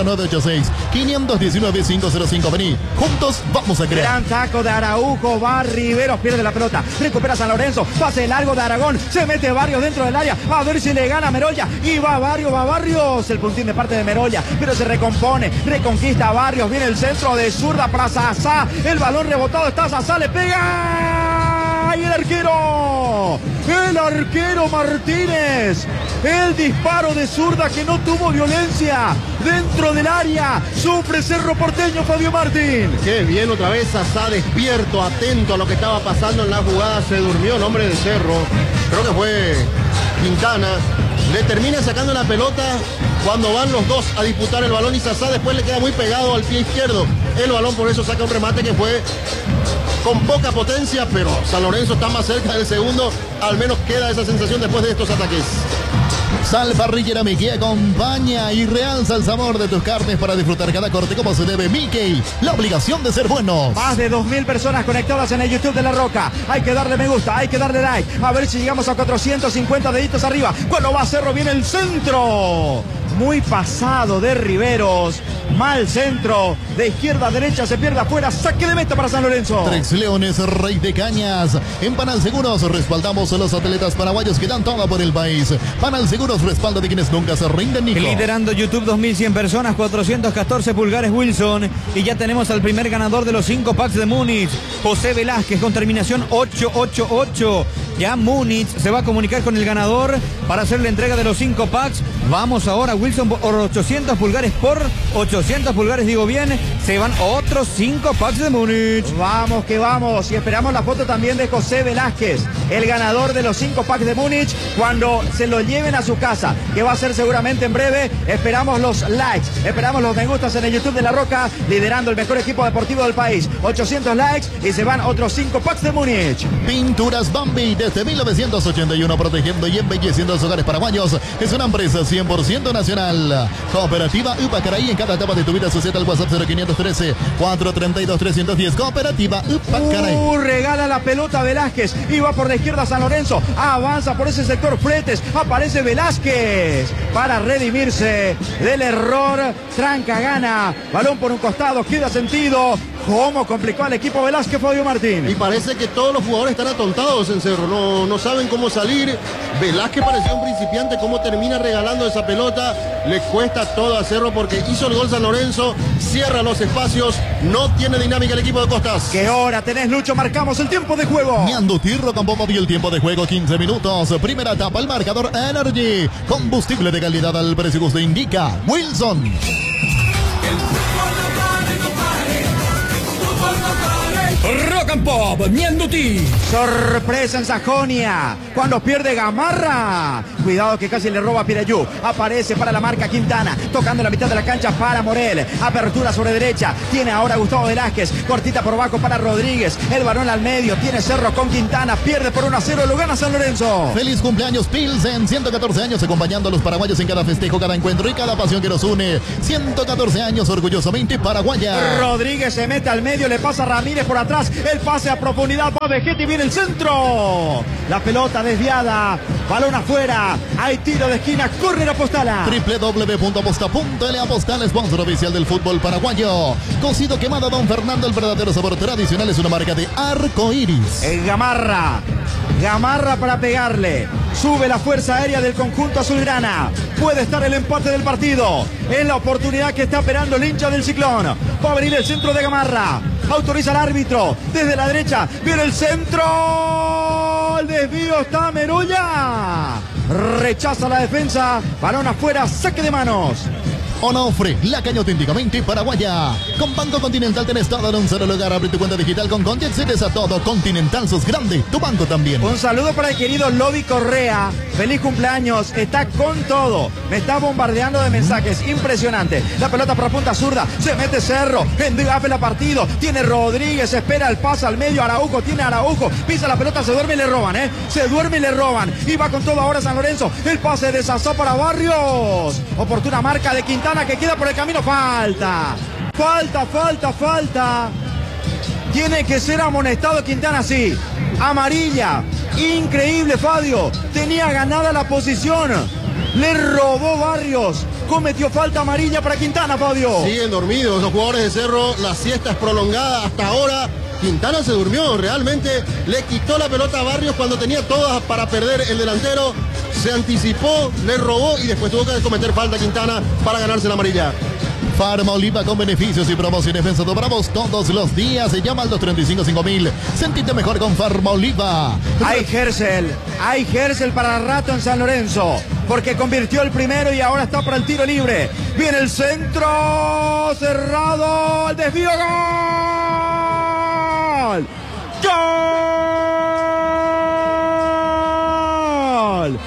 0986-519-505. Vení, juntos vamos a crear. Gran taco de Araujo, va Riveros, pierde la pelota, recupera San Lorenzo, pase largo de Aragón, se mete Barrios dentro del área, a ver si le gana Merolla, y va Barrios, el puntín de parte de Merolla, pero se recompone, reconquista a Barrios, viene el centro de zurda para Sasá, el balón rebotado, está Sasá, le pega, y el arquero Martínez, el disparo de zurda que no tuvo violencia dentro del área, sufre Cerro Porteño, Fabio Martín. Qué bien, otra vez Sasá despierto, atento a lo que estaba pasando en la jugada, se durmió el hombre de Cerro, creo que fue Quintana, le termina sacando la pelota cuando van los dos a disputar el balón y Sasá después le queda muy pegado al pie izquierdo el balón, por eso saca un remate que fue con poca potencia, pero San Lorenzo está más cerca del segundo, al menos queda esa sensación después de estos ataques. Sal Parrillera Mickey acompaña y realza el sabor de tus carnes para disfrutar cada corte como se debe. Mickey, la obligación de ser buenos. Más de 2.000 personas conectadas en el YouTube de La Roca. Hay que darle me gusta, hay que darle like. A ver si llegamos a 450 deditos arriba. Cuando va Cerro, viene el centro. Muy pasado de Riveros. Mal centro. De izquierda a derecha se pierde afuera. Saque de meta para San Lorenzo. Tres Leones, Rey de Cañas. En Panal Seguros respaldamos a los atletas paraguayos que dan todo por el país. Panal Seguros respalda de quienes nunca se rinden, Nico. Liderando YouTube 2.100 personas, 414 pulgares Wilson. Y ya tenemos al primer ganador de los 5 packs de Múnich, José Velázquez, con terminación 888. Ya Múnich se va a comunicar con el ganador para hacer la entrega de los 5 packs. Vamos ahora, Wilson, por 800 pulgares, por 800 pulgares, digo bien, se van otros 5 packs de Múnich. Vamos que vamos, y esperamos la foto también de José Velázquez, el ganador de los 5 packs de Múnich, cuando se lo lleven a su casa, que va a ser seguramente en breve. Esperamos los likes, esperamos los me gustas en el YouTube de La Roca, liderando el mejor equipo deportivo del país. 800 likes y se van otros 5 packs de Múnich. Pinturas Bambi, desde 1981, protegiendo y embelleciendo los hogares paraguayos. Es una empresa 100% nacional. Cooperativa Upacaraí, en cada etapa de tu vida, suceda al WhatsApp 0513-432-310. Cooperativa Upacaraí. Regala la pelota Velázquez y va por la izquierda San Lorenzo. Avanza por ese sector Fretes. Aparece Velázquez para redimirse del error. Tranca, gana. Balón por un costado, queda sentido. ¿Cómo complicó al equipo Velázquez, Fabio Martín? Y parece que todos los jugadores están atontados en Cerro, ¿no? no saben cómo salir. Velázquez parecía un principiante, cómo termina regalando esa pelota. Le cuesta todo a Cerro porque hizo el gol San Lorenzo, cierra los espacios, no tiene dinámica el equipo de Costas. ¿Qué hora tenés, Lucho? Marcamos el tiempo de juego. Ñanduti, Rocambó movió el tiempo de juego, 15 minutos. Primera etapa, el marcador Energy. Combustible de calidad al precio que usted indica. Wilson. Rock and Pop, Ñanduti. Sorpresa en Sajonia, cuando pierde Gamarra. Cuidado que casi le roba a Pirayú. Aparece para la marca Quintana, tocando la mitad de la cancha para Morel. Apertura sobre derecha, tiene ahora Gustavo Velázquez. Cortita por abajo para Rodríguez. El balón al medio, tiene Cerro con Quintana. Pierde por 1-0, lo gana San Lorenzo. Feliz cumpleaños Pilsen, 114 años acompañando a los paraguayos en cada festejo, cada encuentro y cada pasión que nos une. 114 años orgullosamente paraguaya. Rodríguez se mete al medio, le pasa a Ramírez por atrás. El pase a profundidad para Vegetti, viene el centro. La pelota desviada, balón afuera. Hay tiro de esquina, córner Apostala. www.aposta.l, Apostal, sponsor oficial del fútbol paraguayo. Cocido quemado Don Fernando, el verdadero sabor tradicional, es una marca de Arco Iris. Gamarra para pegarle. Sube la fuerza aérea del conjunto azulgrana. Puede estar el empate del partido. Es la oportunidad que está esperando el hincha del Ciclón. Va a venir el centro de Gamarra. Autoriza el árbitro. Desde la derecha viene el centro. El desvío está Meroya. Rechaza la defensa. Balón afuera. Saque de manos. Onofre, la caña auténticamente paraguaya. Con Banco Continental tenés todo en un solo lugar. Abre tu cuenta digital con Conti, accedes a todo. Continental sos grande, tu banco también. Un saludo para el querido Lobby Correa. Feliz cumpleaños, está con todo. Me está bombardeando de mensajes, impresionante. La pelota para punta zurda, se mete Cerro. Endigape la partido, tiene Rodríguez, espera el pase al medio. Araujo, tiene Araujo, pisa la pelota, se duerme y le roban, Se duerme y le roban. Y va con todo ahora San Lorenzo. El pase de Sazó para Barrios. Oportuna marca de Quintana que queda por el camino. Falta. Tiene que ser amonestado Quintana, sí. Amarilla. Increíble, Fadio. Tenía ganada la posición. Le robó Barrios. Cometió falta amarilla para Quintana, Fadio. Siguen dormidos los jugadores de Cerro. La siesta es prolongada hasta ahora. Quintana se durmió, realmente le quitó la pelota a Barrios cuando tenía todas para perder el delantero. Se anticipó, le robó y después tuvo que cometer falta Quintana para ganarse la amarilla. Farma Oliva con beneficios y promociones Vencedor Bravos todos los días. Se llama al 235-5000. Sentite mejor con Farma Oliva. Hay Gersel para rato en San Lorenzo, porque convirtió el primero y ahora está para el tiro libre. Viene el centro cerrado, el desvío, gol. ¡Gol!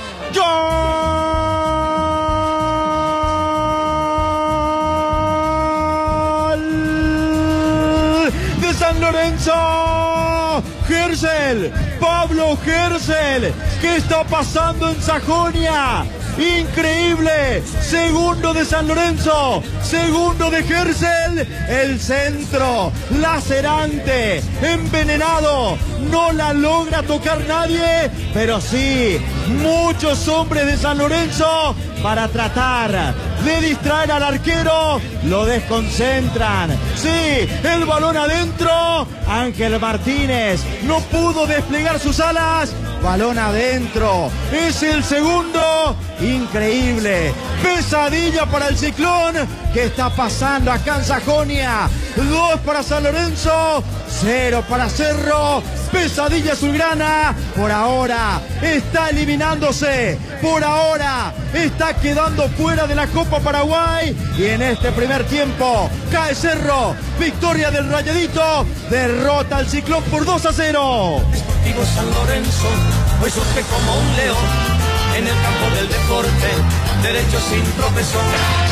¡Gol! De San Lorenzo. Gersel, Pablo Gersel. ¿Qué está pasando en Sajonia? Increíble, segundo de San Lorenzo, segundo de Gersel, el centro, lacerante, envenenado, no la logra tocar nadie, pero sí, muchos hombres de San Lorenzo para tratar de distraer al arquero, lo desconcentran, sí, el balón adentro, Ángel Martínez no pudo desplegar sus alas, balón adentro, es el segundo, increíble, pesadilla para el Ciclón, ¿qué está pasando acá en Sajonia? 2 para San Lorenzo, 0 para Cerro, pesadilla azulgrana, por ahora está eliminándose, por ahora está quedando fuera de la Copa Paraguay y en este primer tiempo cae Cerro, victoria del Rayadito, derrota al Ciclón por 2-0. Deportivo San Lorenzo, hoy surge como un león en el campo del deporte, derecho sin profesor.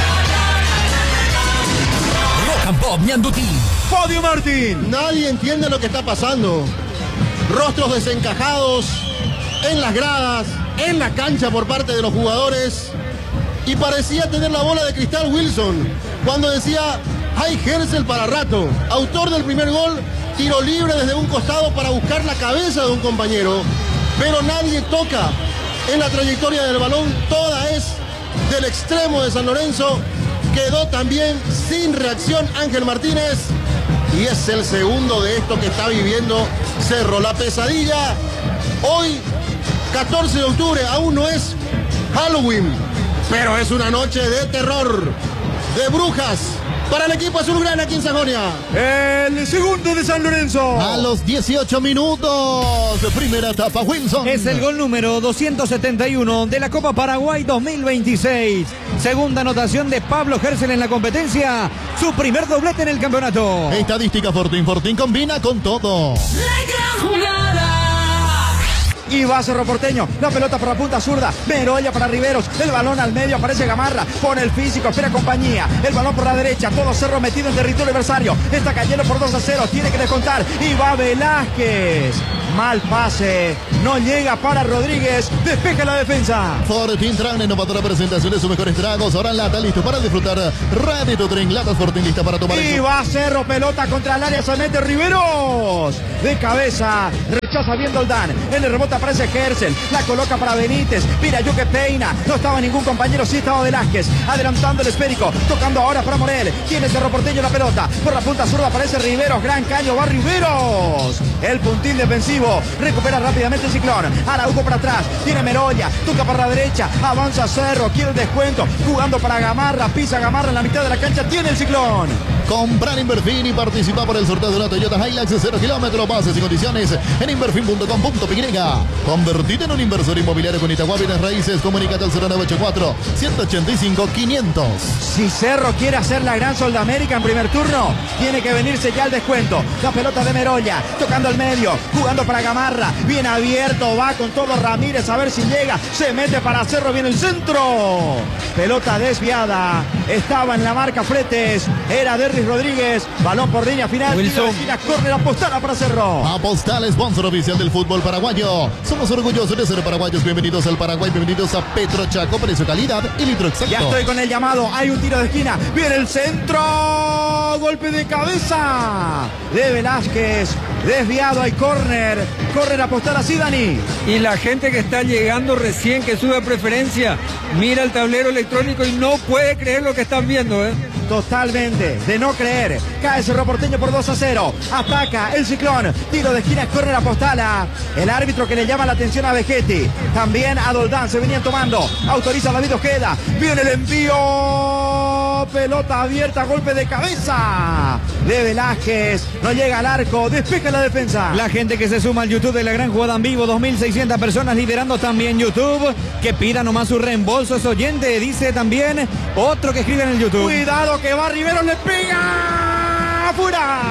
Rock and Pop Ñanduti. Fadio Martín. Nadie entiende lo que está pasando. Rostros desencajados en las gradas, en la cancha por parte de los jugadores. Y parecía tener la bola de cristal Wilson cuando decía, hay Gersel para rato. Autor del primer gol, tiro libre desde un costado para buscar la cabeza de un compañero. Pero nadie toca en la trayectoria del balón. Toda es del extremo de San Lorenzo. Quedó también sin reacción Ángel Martínez. y es el segundo de esto que está viviendo Cerro. La pesadilla, hoy, 14 de octubre, aún no es Halloween, pero es una noche de terror, de brujas, para el equipo azulgrana aquí en Sajonia. El segundo de San Lorenzo. A los 18 minutos, primera etapa, Wilson. Es el gol número 271 de la Copa Paraguay 2026. Segunda anotación de Pablo Gercel en la competencia. Su primer doblete en el campeonato. Estadística Fortín. Fortín combina con todo. La gran jugada. Y va Cerro Porteño, la pelota por la punta zurda, Merolla para Riveros, el balón al medio, aparece Gamarra, pone el físico, espera compañía, el balón por la derecha, todo Cerro metido en territorio adversario, está cayendo por 2-0, tiene que descontar, y va Velázquez, mal pase, no llega para Rodríguez, despeja la defensa. Fortín trae innovadora presentación de sus mejores tragos, ahora en lata, listo para disfrutar. Ready to drink, latas Fortín lista para tomar. Y va Cerro, pelota contra el área, se mete Riveros, de cabeza, rechaza bien Doldán, en el rebote aparece Gercel, la coloca para Benítez, mira yo que peina, no estaba ningún compañero, sí estaba Velázquez, adelantando el esférico, tocando ahora para Morel, tiene Cerro Porteño la pelota, por la punta zurda aparece Riveros, gran caño, va Riveros, el puntín defensivo, recupera rápidamente el Ciclón, Araujo para atrás, tiene Merolla, toca para la derecha, avanza Cerro, quiere el descuento, jugando para Gamarra, pisa Gamarra en la mitad de la cancha, tiene el Ciclón. Comprar Inverfin y participa por el sorteo de una Toyota Hilux 0 kilómetros, bases y condiciones en inverfin.com.py. Convertite en un inversor inmobiliario con Itagua Bienes Raíces. Comunícate al 0984-185-500. Si Cerro quiere hacer la gran Soldamérica en primer turno, tiene que venirse ya al descuento. La pelota de Merolla, tocando al medio, jugando para Gamarra, bien abierto, va con todo Ramírez, a ver si llega, se mete para Cerro, viene el centro. Pelota desviada, estaba en la marca Fretes, era Derris Rodríguez, balón por línea final, córner apostada para Cerro. Apostal, sponsor oficial del fútbol paraguayo. Somos orgullosos de ser paraguayos. Bienvenidos al Paraguay, bienvenidos a Petro Chaco, precio, calidad y litro exacto. Ya estoy con el llamado, hay un tiro de esquina, viene el centro, golpe de cabeza de Velázquez, desviado, hay córner apostar así, Dani. Y la gente que está llegando recién, que sube a preferencia, mira el tablero electrónico y no puede creer lo que están viendo, ¿eh? Totalmente, de no creer. Cae Cerro Porteño por 2-0. Ataca el Ciclón. Tiro de esquina, córner apostala. El árbitro que le llama la atención a Vegetti. También a Doldán. Se venían tomando. Autoriza David Ojeda. Viene el envío. Pelota abierta, golpe de cabeza de Velázquez. No llega al arco. Despeja la defensa. La gente que se suma al YouTube de la gran jugada en vivo. 2.600 personas liderando también YouTube. Que pida nomás su reembolso. Es oyente. Dice también otro que escribe en el YouTube. Cuidado que va Riveros, le pega afuera.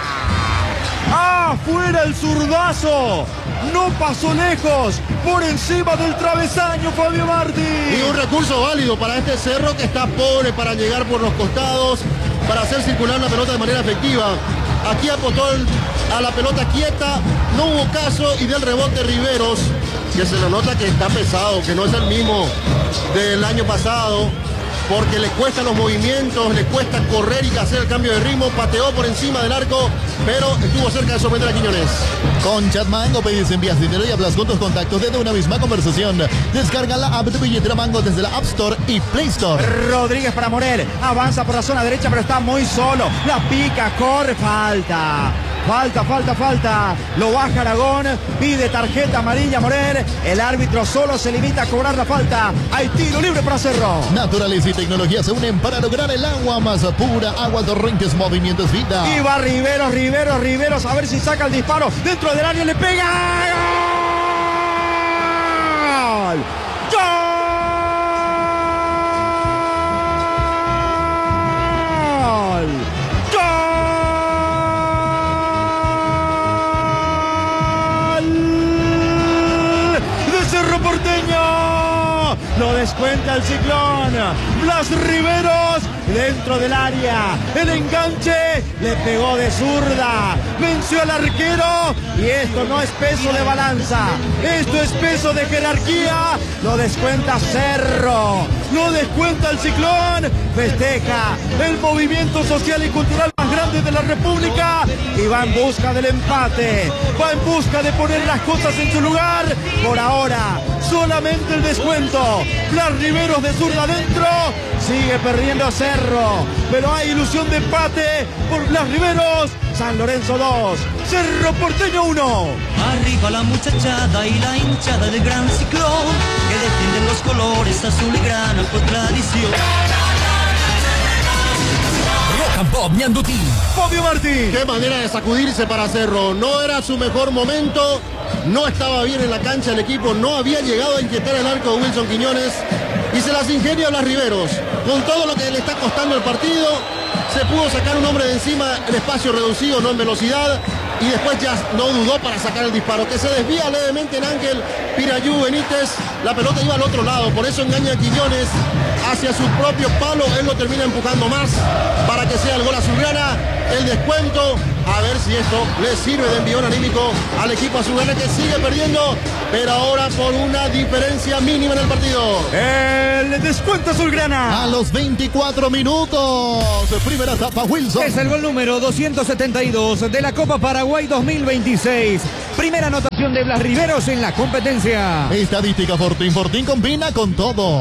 Afuera el zurdazo. No pasó lejos. Por encima del travesaño, Fabio Martí. Y un recurso válido para este Cerro que está pobre para llegar por los costados, para hacer circular la pelota de manera efectiva. Aquí apostó a la pelota quieta, no hubo caso, y del rebote Riveros, que se le nota que está pesado, que no es el mismo del año pasado, porque le cuestan los movimientos, le cuesta correr y hacer el cambio de ritmo. Pateó por encima del arco, pero estuvo cerca de sorprender a Quiñones. Con Chatmango pedís, envías dinero y hablas con tus contactos desde una misma conversación. Descarga la app de billetera Mango desde la App Store y Play Store. Rodríguez para Morel, avanza por la zona derecha, pero está muy solo. La pica, corre, falta. Lo baja Aragón, pide tarjeta amarilla Morel. El árbitro solo se limita a cobrar la falta. Hay tiro libre para Cerro. Naturaleza y tecnología se unen para lograr el agua más pura. Agua Torrentes, movimientos vida. Y va Riveros, a ver si saca el disparo. Dentro del área le pega. ¡Gol! Cerro Porteño, lo descuenta el Ciclón. Blas Riveros dentro del área, el enganche le pegó de zurda, venció al arquero, y esto no es peso de balanza, esto es peso de jerarquía. Lo descuenta Cerro. lo descuenta el Ciclón, festeja el movimiento social y cultural más grande de la República y va en busca del empate, va en busca de poner las cosas en su lugar. Por ahora, solamente el descuento. Blas Riveros de zurda adentro, sigue perdiendo Cerro, pero hay ilusión de empate por Blas Riveros. San Lorenzo 2, Cerro Porteño 1. Arriba la muchachada y la hinchada del gran Ciclón, que defienden los colores azul y grana por tradición. Rock and Pop Ñandutí. Fabio Martín. Qué manera de sacudirse para Cerro. No era su mejor momento, no estaba bien en la cancha el equipo, no había llegado a inquietar el arco de Wilson Quiñones y se las ingenia Blas Riveros. Con todo lo que le está costando el partido, se pudo sacar un hombre de encima en espacio reducido, no en velocidad, y después ya no dudó para sacar el disparo, que se desvía levemente en Ángel Pirayú Benítez. La pelota iba al otro lado, por eso engaña a Quiñones hacia su propio palo. Él lo termina empujando más para que sea el gol azulgrana, el descuento. A ver si esto le sirve de envión anímico al equipo azulgrana, que sigue perdiendo, pero ahora por una diferencia mínima en el partido. El descuento azulgrana. A los 24 minutos, primera etapa, Wilson. Es el gol número 272 de la Copa Paraguay 2026. Primera anotación de Blas Riveros en la competencia. Estadística Fortín. Fortín combina con todo.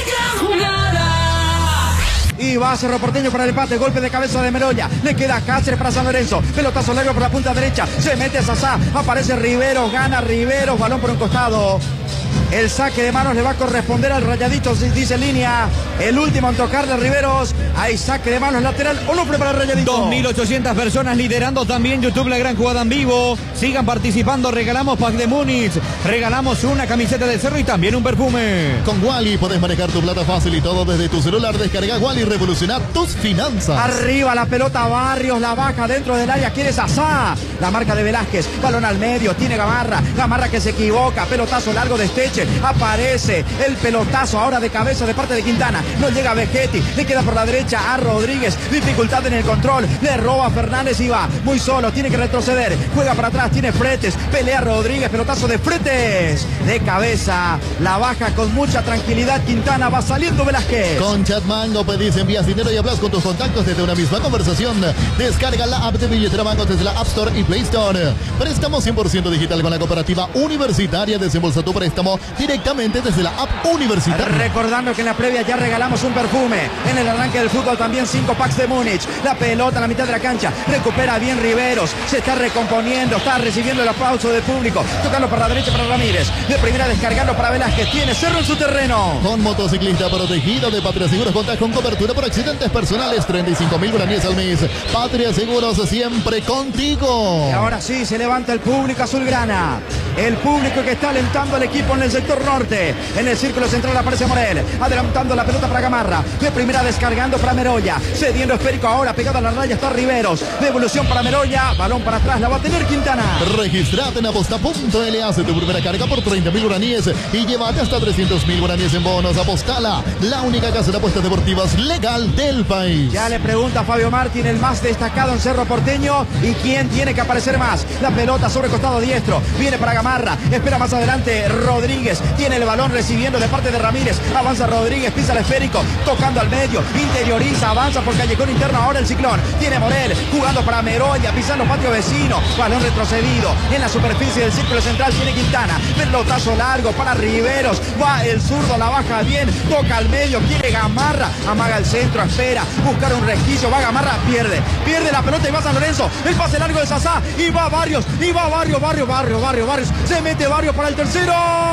Y va Cerro Porteño para el empate, golpe de cabeza de Meroya, le queda Cáceres para San Lorenzo, pelotazo largo por la punta derecha, se mete Sasá, aparece Riveros, gana Riveros, balón por un costado. El saque de manos le va a corresponder al Rayadito, dice línea. El último en tocarle a Riveros. Hay saque de manos lateral. Onufre para el Rayadito. 2.800 personas liderando también YouTube La Gran Jugada en Vivo. Sigan participando. Regalamos pack de Múnich. Regalamos una camiseta de Cerro y también un perfume. Con Wally puedes manejar tu plata fácil y todo desde tu celular. Descarga Wally y revoluciona tus finanzas. Arriba la pelota, Barrios la baja dentro del área. Quiere Sasá. La marca de Velázquez. Balón al medio. Tiene Gamarra. Gamarra que se equivoca. Pelotazo largo de Esteche. Aparece el pelotazo ahora de cabeza de parte de Quintana. No llega Vegetti. Le queda por la derecha a Rodríguez. Dificultad en el control. Le roba a Fernández y va muy solo. Tiene que retroceder. Juega para atrás. Tiene Fretes. Pelea Rodríguez. Pelotazo de Fretes. De cabeza. La baja con mucha tranquilidad Quintana. Va saliendo Velázquez. Con Chatmango pedís, envías dinero y hablas con tus contactos desde una misma conversación. Descarga la app de Billetera Mango desde la App Store y Play Store. Préstamo 100% digital con la cooperativa universitaria. Desembolsa tu préstamo directamente desde la app universitaria. Recordando que en la previa ya regalamos un perfume. En el arranque del fútbol también 5 packs de Múnich. La pelota en la mitad de la cancha. Recupera bien Riveros. Se está recomponiendo. Está recibiendo el aplauso del público. Tocando para la derecha para Ramírez. De primera descargando para Velázquez. Tiene Cerro en su terreno. Con motociclista protegido de Patria Seguros contás con cobertura por accidentes personales. 35.000 guaraníes al mes. Patria Seguros siempre contigo. Y ahora sí se levanta el público azulgrana. El público que está alentando al equipo en el sector norte. En el círculo central aparece Morel. Adelantando la pelota para Gamarra. De primera descargando para Meroya. Cediendo esférico ahora. Pegado a la raya está Riveros. Devolución para Meroya. Balón para atrás. La va a tener Quintana. Registrate en aposta.l. Hace tu primera carga por 30.000 guaraníes y llévate hasta 300.000 guaraníes en bonos. Apostala. La única casa de apuestas deportivas legal del país. Ya le pregunta a Fabio Martín, el más destacado en Cerro Porteño. ¿Y quién tiene que aparecer más? La pelota sobre costado diestro. Viene para Gamarra. Espera más adelante Rodríguez. Tiene el balón recibiendo de parte de Ramírez. Avanza Rodríguez, pisa el esférico. Tocando al medio. Interioriza, avanza por callejón interno. Ahora el Ciclón. Tiene Morel. Jugando para Meroya. Pisando patio vecino. Balón retrocedido. En la superficie del círculo central tiene Quintana. Pelotazo largo para Riveros. Va el zurdo, la baja bien. Toca al medio. Quiere Gamarra. Amaga el centro. Espera. Buscar un resquicio. Va Gamarra. Pierde. Pierde la pelota y va San Lorenzo. El pase largo de Sasá. Y va Barrios. Y va Barrios. Barrios. Se mete Barrios para el tercero.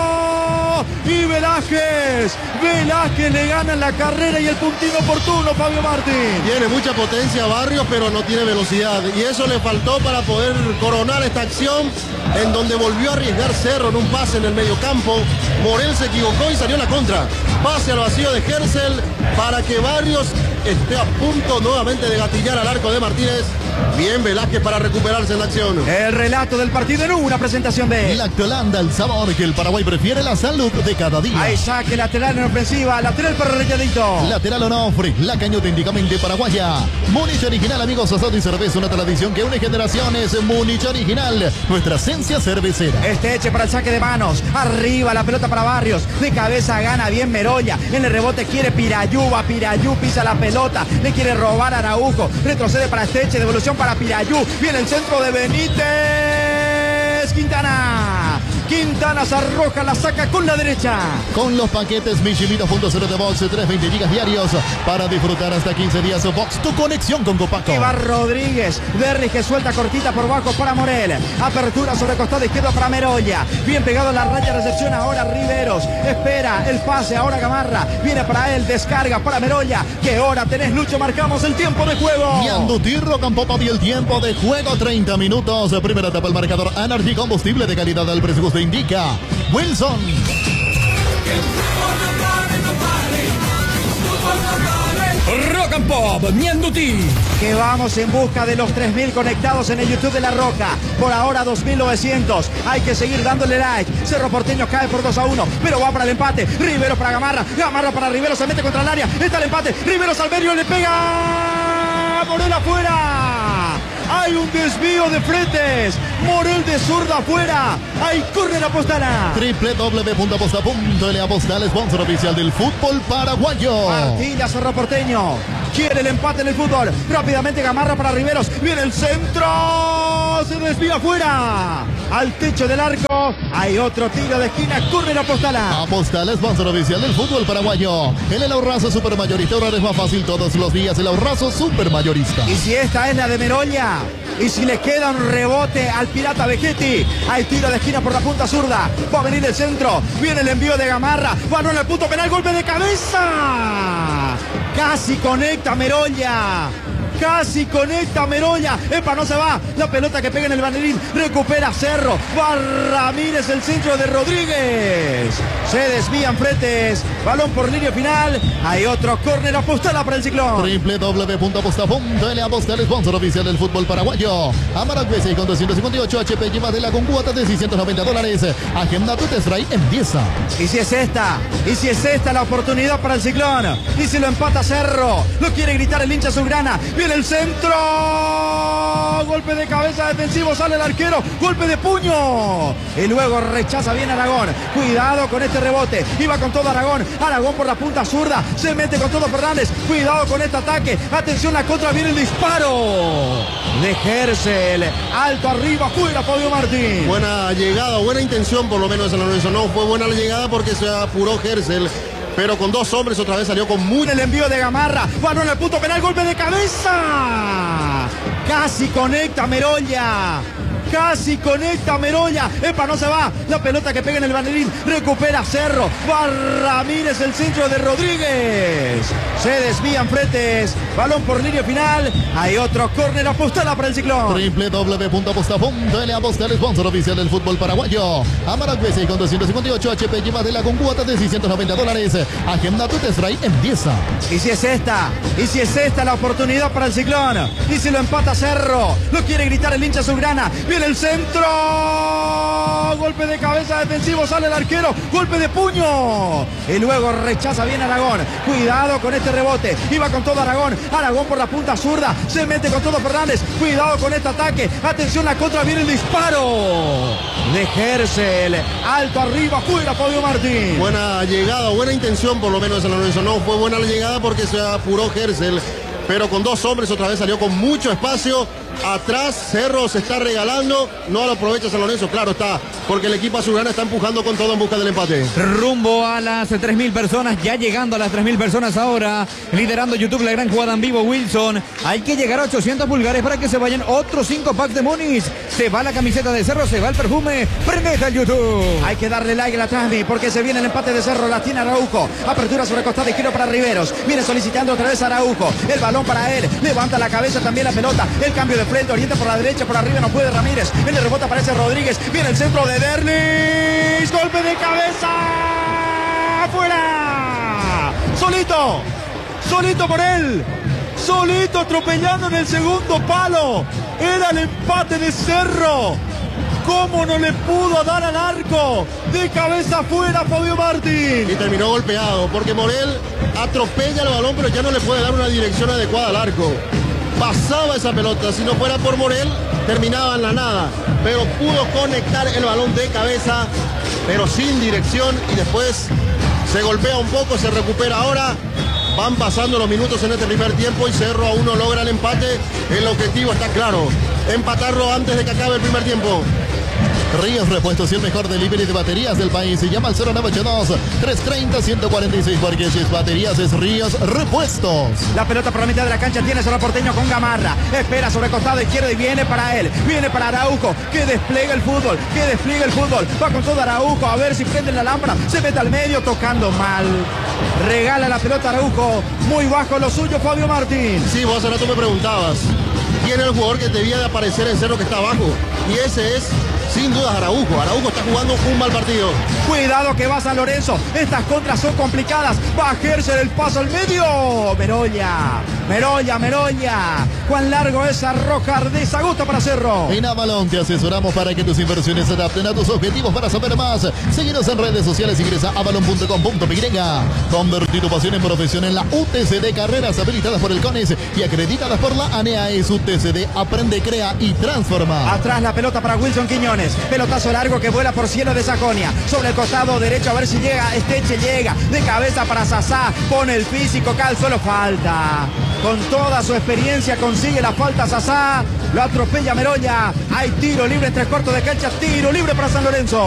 Y Velázquez le gana en la carrera y el puntín oportuno, Fabio Martín. Tiene mucha potencia Barrios, pero no tiene velocidad. Y eso le faltó para poder coronar esta acción, en donde volvió a arriesgar Cerro en un pase en el mediocampo. Morel se equivocó y salió a la contra. Pase al vacío de Hersel para que Barrios esté a punto nuevamente de gatillar al arco de Martínez. Bien Velázquez para recuperarse en la acción. El relato del partido en una presentación de Lactolanda, el sabor que el Paraguay prefiere, la salud de cada día. Ahí saque lateral en ofensiva, lateral para Rayadito. Lateral Onofre, la cañota indicamente paraguaya. Múnich original, amigos, asado y cerveza, una tradición que une generaciones. Múnich original, nuestra esencia cervecera. Eche para el saque de manos, arriba la pelota para Barrios, de cabeza gana bien Merolla, en el rebote quiere Pirayú, va Pirayú, pisa la pelota, le quiere robar a Araujo, retrocede para Eche, devolución para Pirayú, viene el centro de Benítez, Quintana se arroja, la saca con la derecha. Con los paquetes Mishimito.0 de Box, 320 gigas diarios para disfrutar hasta 15 días. Box, tu conexión con Copaco. Y va Rodríguez, Derri que suelta cortita por bajo para Morel. Apertura sobre costado izquierdo para Merolla. Bien pegado a la raya, recepción ahora Riveros. Espera el pase, ahora Gamarra. Viene para él, descarga para Merolla. ¿Qué hora tenés, Lucho? Marcamos el tiempo de juego. Ñanduti, Rock and Pop, y el tiempo de juego, 30 minutos. Primera etapa, el marcador Energy, combustible de calidad al precio que indica Wilson. Rock and Pop, Ñanduti. Que vamos en busca de los 3.000 conectados en el YouTube de La Roca. Por ahora 2.900. Hay que seguir dándole like. Cerro Porteño cae por 2-1, pero va para el empate. Rivero para Gamarra. Gamarra para Rivero, se mete contra el área. Está el empate. Rivero Salverio le pega. Morel afuera. Hay un desvío de fretes. Morel de zurda afuera. Ahí corre la Apostala. www.aposta.l. Apostal, sponsor oficial del fútbol paraguayo. Martilla, Cerro Porteño. Quiere el empate en el fútbol. Rápidamente Gamarra para Riveros. Viene el centro. Se desvía afuera. Al techo del arco. Hay otro tiro de esquina. Corre la Apostala. Apostal, sponsor oficial del fútbol paraguayo. En el ahorrazo supermayorista, ahora es más fácil todos los días. El ahorrazo supermayorista. Y si esta es la de Merolla. Y si le queda un rebote al Pirata Vegetti. Hay tiro de esquina por la punta zurda. Va a venir el centro. Viene el envío de Gamarra. Balón al punto penal. Golpe de cabeza. Casi conecta Merolla. Casi conecta Merolla. Epa, no se va. La pelota que pega en el banderín. Recupera Cerro. Va Ramírez, el centro de Rodríguez. Se desvían fretes. Balón por línea final. Hay otro córner. Apostala para el Ciclón. www.aposta.l. Apostal, sponsor oficial del fútbol paraguayo. Amaragüez con 258 HP. Llévatela con cuotas de $690. Agenda tu test drive, empieza. Y si es esta la oportunidad para el Ciclón. Y si lo empata Cerro. Lo quiere gritar el hincha azulgrana. Viene el centro. Golpe de cabeza defensivo. Sale el arquero. Golpe de puño. Y luego rechaza bien Aragón. Cuidado con este rebote. Iba con todo Aragón. Aragón por la punta zurda. Se mete con todo Fernández. Cuidado con este ataque. Atención, la contra. Viene el disparo de Gersel. Alto arriba. Fuera Fabio Martín. Buena llegada, buena intención por lo menos de San Lorenzo. No fue buena la llegada porque se apuró Gersel. Pero con dos hombres otra vez salió con muy... El envío de Gamarra. Balón al punto penal. Golpe de cabeza. Casi conecta Merolla. Casi conecta Merolla. Epa, no se va. La pelota que pega en el banderín. Recupera Cerro. Va Ramírez, el centro de Rodríguez. Se desvían fretes. Balón por línea final. Hay otro córner. Apostala para el Ciclón. www.aposta.l. Apostal, sponsor oficial del fútbol paraguayo. Amaragüez con 258 HP. Llévatela con cuotas de $690. Agenda tu test drive, empieza. Y si es esta la oportunidad para el Ciclón. Y si lo empata Cerro. Lo quiere gritar el hincha azulgrana. Viene el centro. Golpe de cabeza defensivo. Sale el arquero. Golpe de puño. Y luego rechaza bien Aragón. Cuidado con este rebote. Iba con todo Aragón. Aragón por la punta zurda. Se mete con todo Fernández. Cuidado con este ataque. Atención, la contra. Viene el disparo de Gersel. Alto arriba. Fuera Fabio Martín. Buena llegada, buena intención por lo menos de San Lorenzo. No fue buena la llegada porque se apuró Gersel. Pero con dos hombres otra vez salió con mucho espacio. Atrás Cerro se está regalando. No lo aprovecha San Lorenzo, claro está. Porque el equipo azulgrana está empujando con todo en busca del empate. Rumbo a las 3.000 personas. Ya llegando a las 3.000 personas ahora. Liderando YouTube la gran jugada en vivo Wilson. Hay que llegar a 800 pulgares para que se vayan otros 5 packs de Múnich. Se va la camiseta de Cerro. Se va el perfume. Prendete al YouTube. Hay que darle like a la transmi porque se viene el empate de Cerro. La tiene Araujo. Apertura sobre costado izquierdo para Riveros. Viene solicitando otra vez Araujo. El balón para él. Levanta la cabeza también la pelota. El cambio de frente. Orienta por la derecha. Por arriba no puede Ramírez. En el rebote aparece Rodríguez. Viene el centro de Derlis. Golpe de cabeza. Afuera. Solito por él. solito atropellando en el segundo palo. Era el empate de Cerro. ¿Cómo no le pudo dar al arco? De cabeza afuera Fabio Martín. Y terminó golpeado porque Morel atropella el balón, pero ya no le puede dar una dirección adecuada al arco. Pasaba esa pelota, si no fuera por Morel, terminaba en la nada. Pero pudo conectar el balón de cabeza, pero sin dirección, y después se golpea un poco, se recupera ahora. Van pasando los minutos en este primer tiempo y Cerro aún no logra el empate. El objetivo está claro, empatarlo antes de que acabe el primer tiempo. Ríos Repuestos y el mejor delivery de baterías del país. Se llama al 0982-330-146, porque si es baterías es Ríos Repuestos. La pelota por la mitad de la cancha tiene Cerro Porteño con Gamarra. Espera sobre costado izquierdo y viene para él. Viene para Araujo, que despliega el fútbol, Va con todo Araujo, a ver si prende la lámpara. Se mete al medio, tocando mal. Regala la pelota Araujo. Muy bajo lo suyo Fabio Martín. Sí, vos ahora tú me preguntabas quién es el jugador que debía de aparecer en Cerro que está abajo. Y ese es, sin dudas, Araujo. Araujo está jugando un mal partido. Cuidado que va San Lorenzo. Estas contras son complicadas. Va a ejercer el paso al medio. Merolla. Cuán largo es arrojar de esa gusta para Cerro. En Avalon te asesoramos para que tus inversiones se adapten a tus objetivos. Para saber más, síguenos en redes sociales. Ingresa a avalon.com.py. Convertir tu pasión en profesión en la UTCD. Carreras habilitadas por el CONES y acreditadas por la ANEAES. UTCD aprende, crea y transforma. Atrás la pelota para Wilson Quiñones. Pelotazo largo que vuela por cielo de Sajonia. Sobre el costado derecho a ver si llega. Esteche llega. De cabeza para Sasá. Pone el físico. Cae al suelo. Falta. Con toda su experiencia consigue la falta Sasá. Lo atropella Merolla. Hay tiro libre en 3 cuartos de cancha. Tiro libre para San Lorenzo.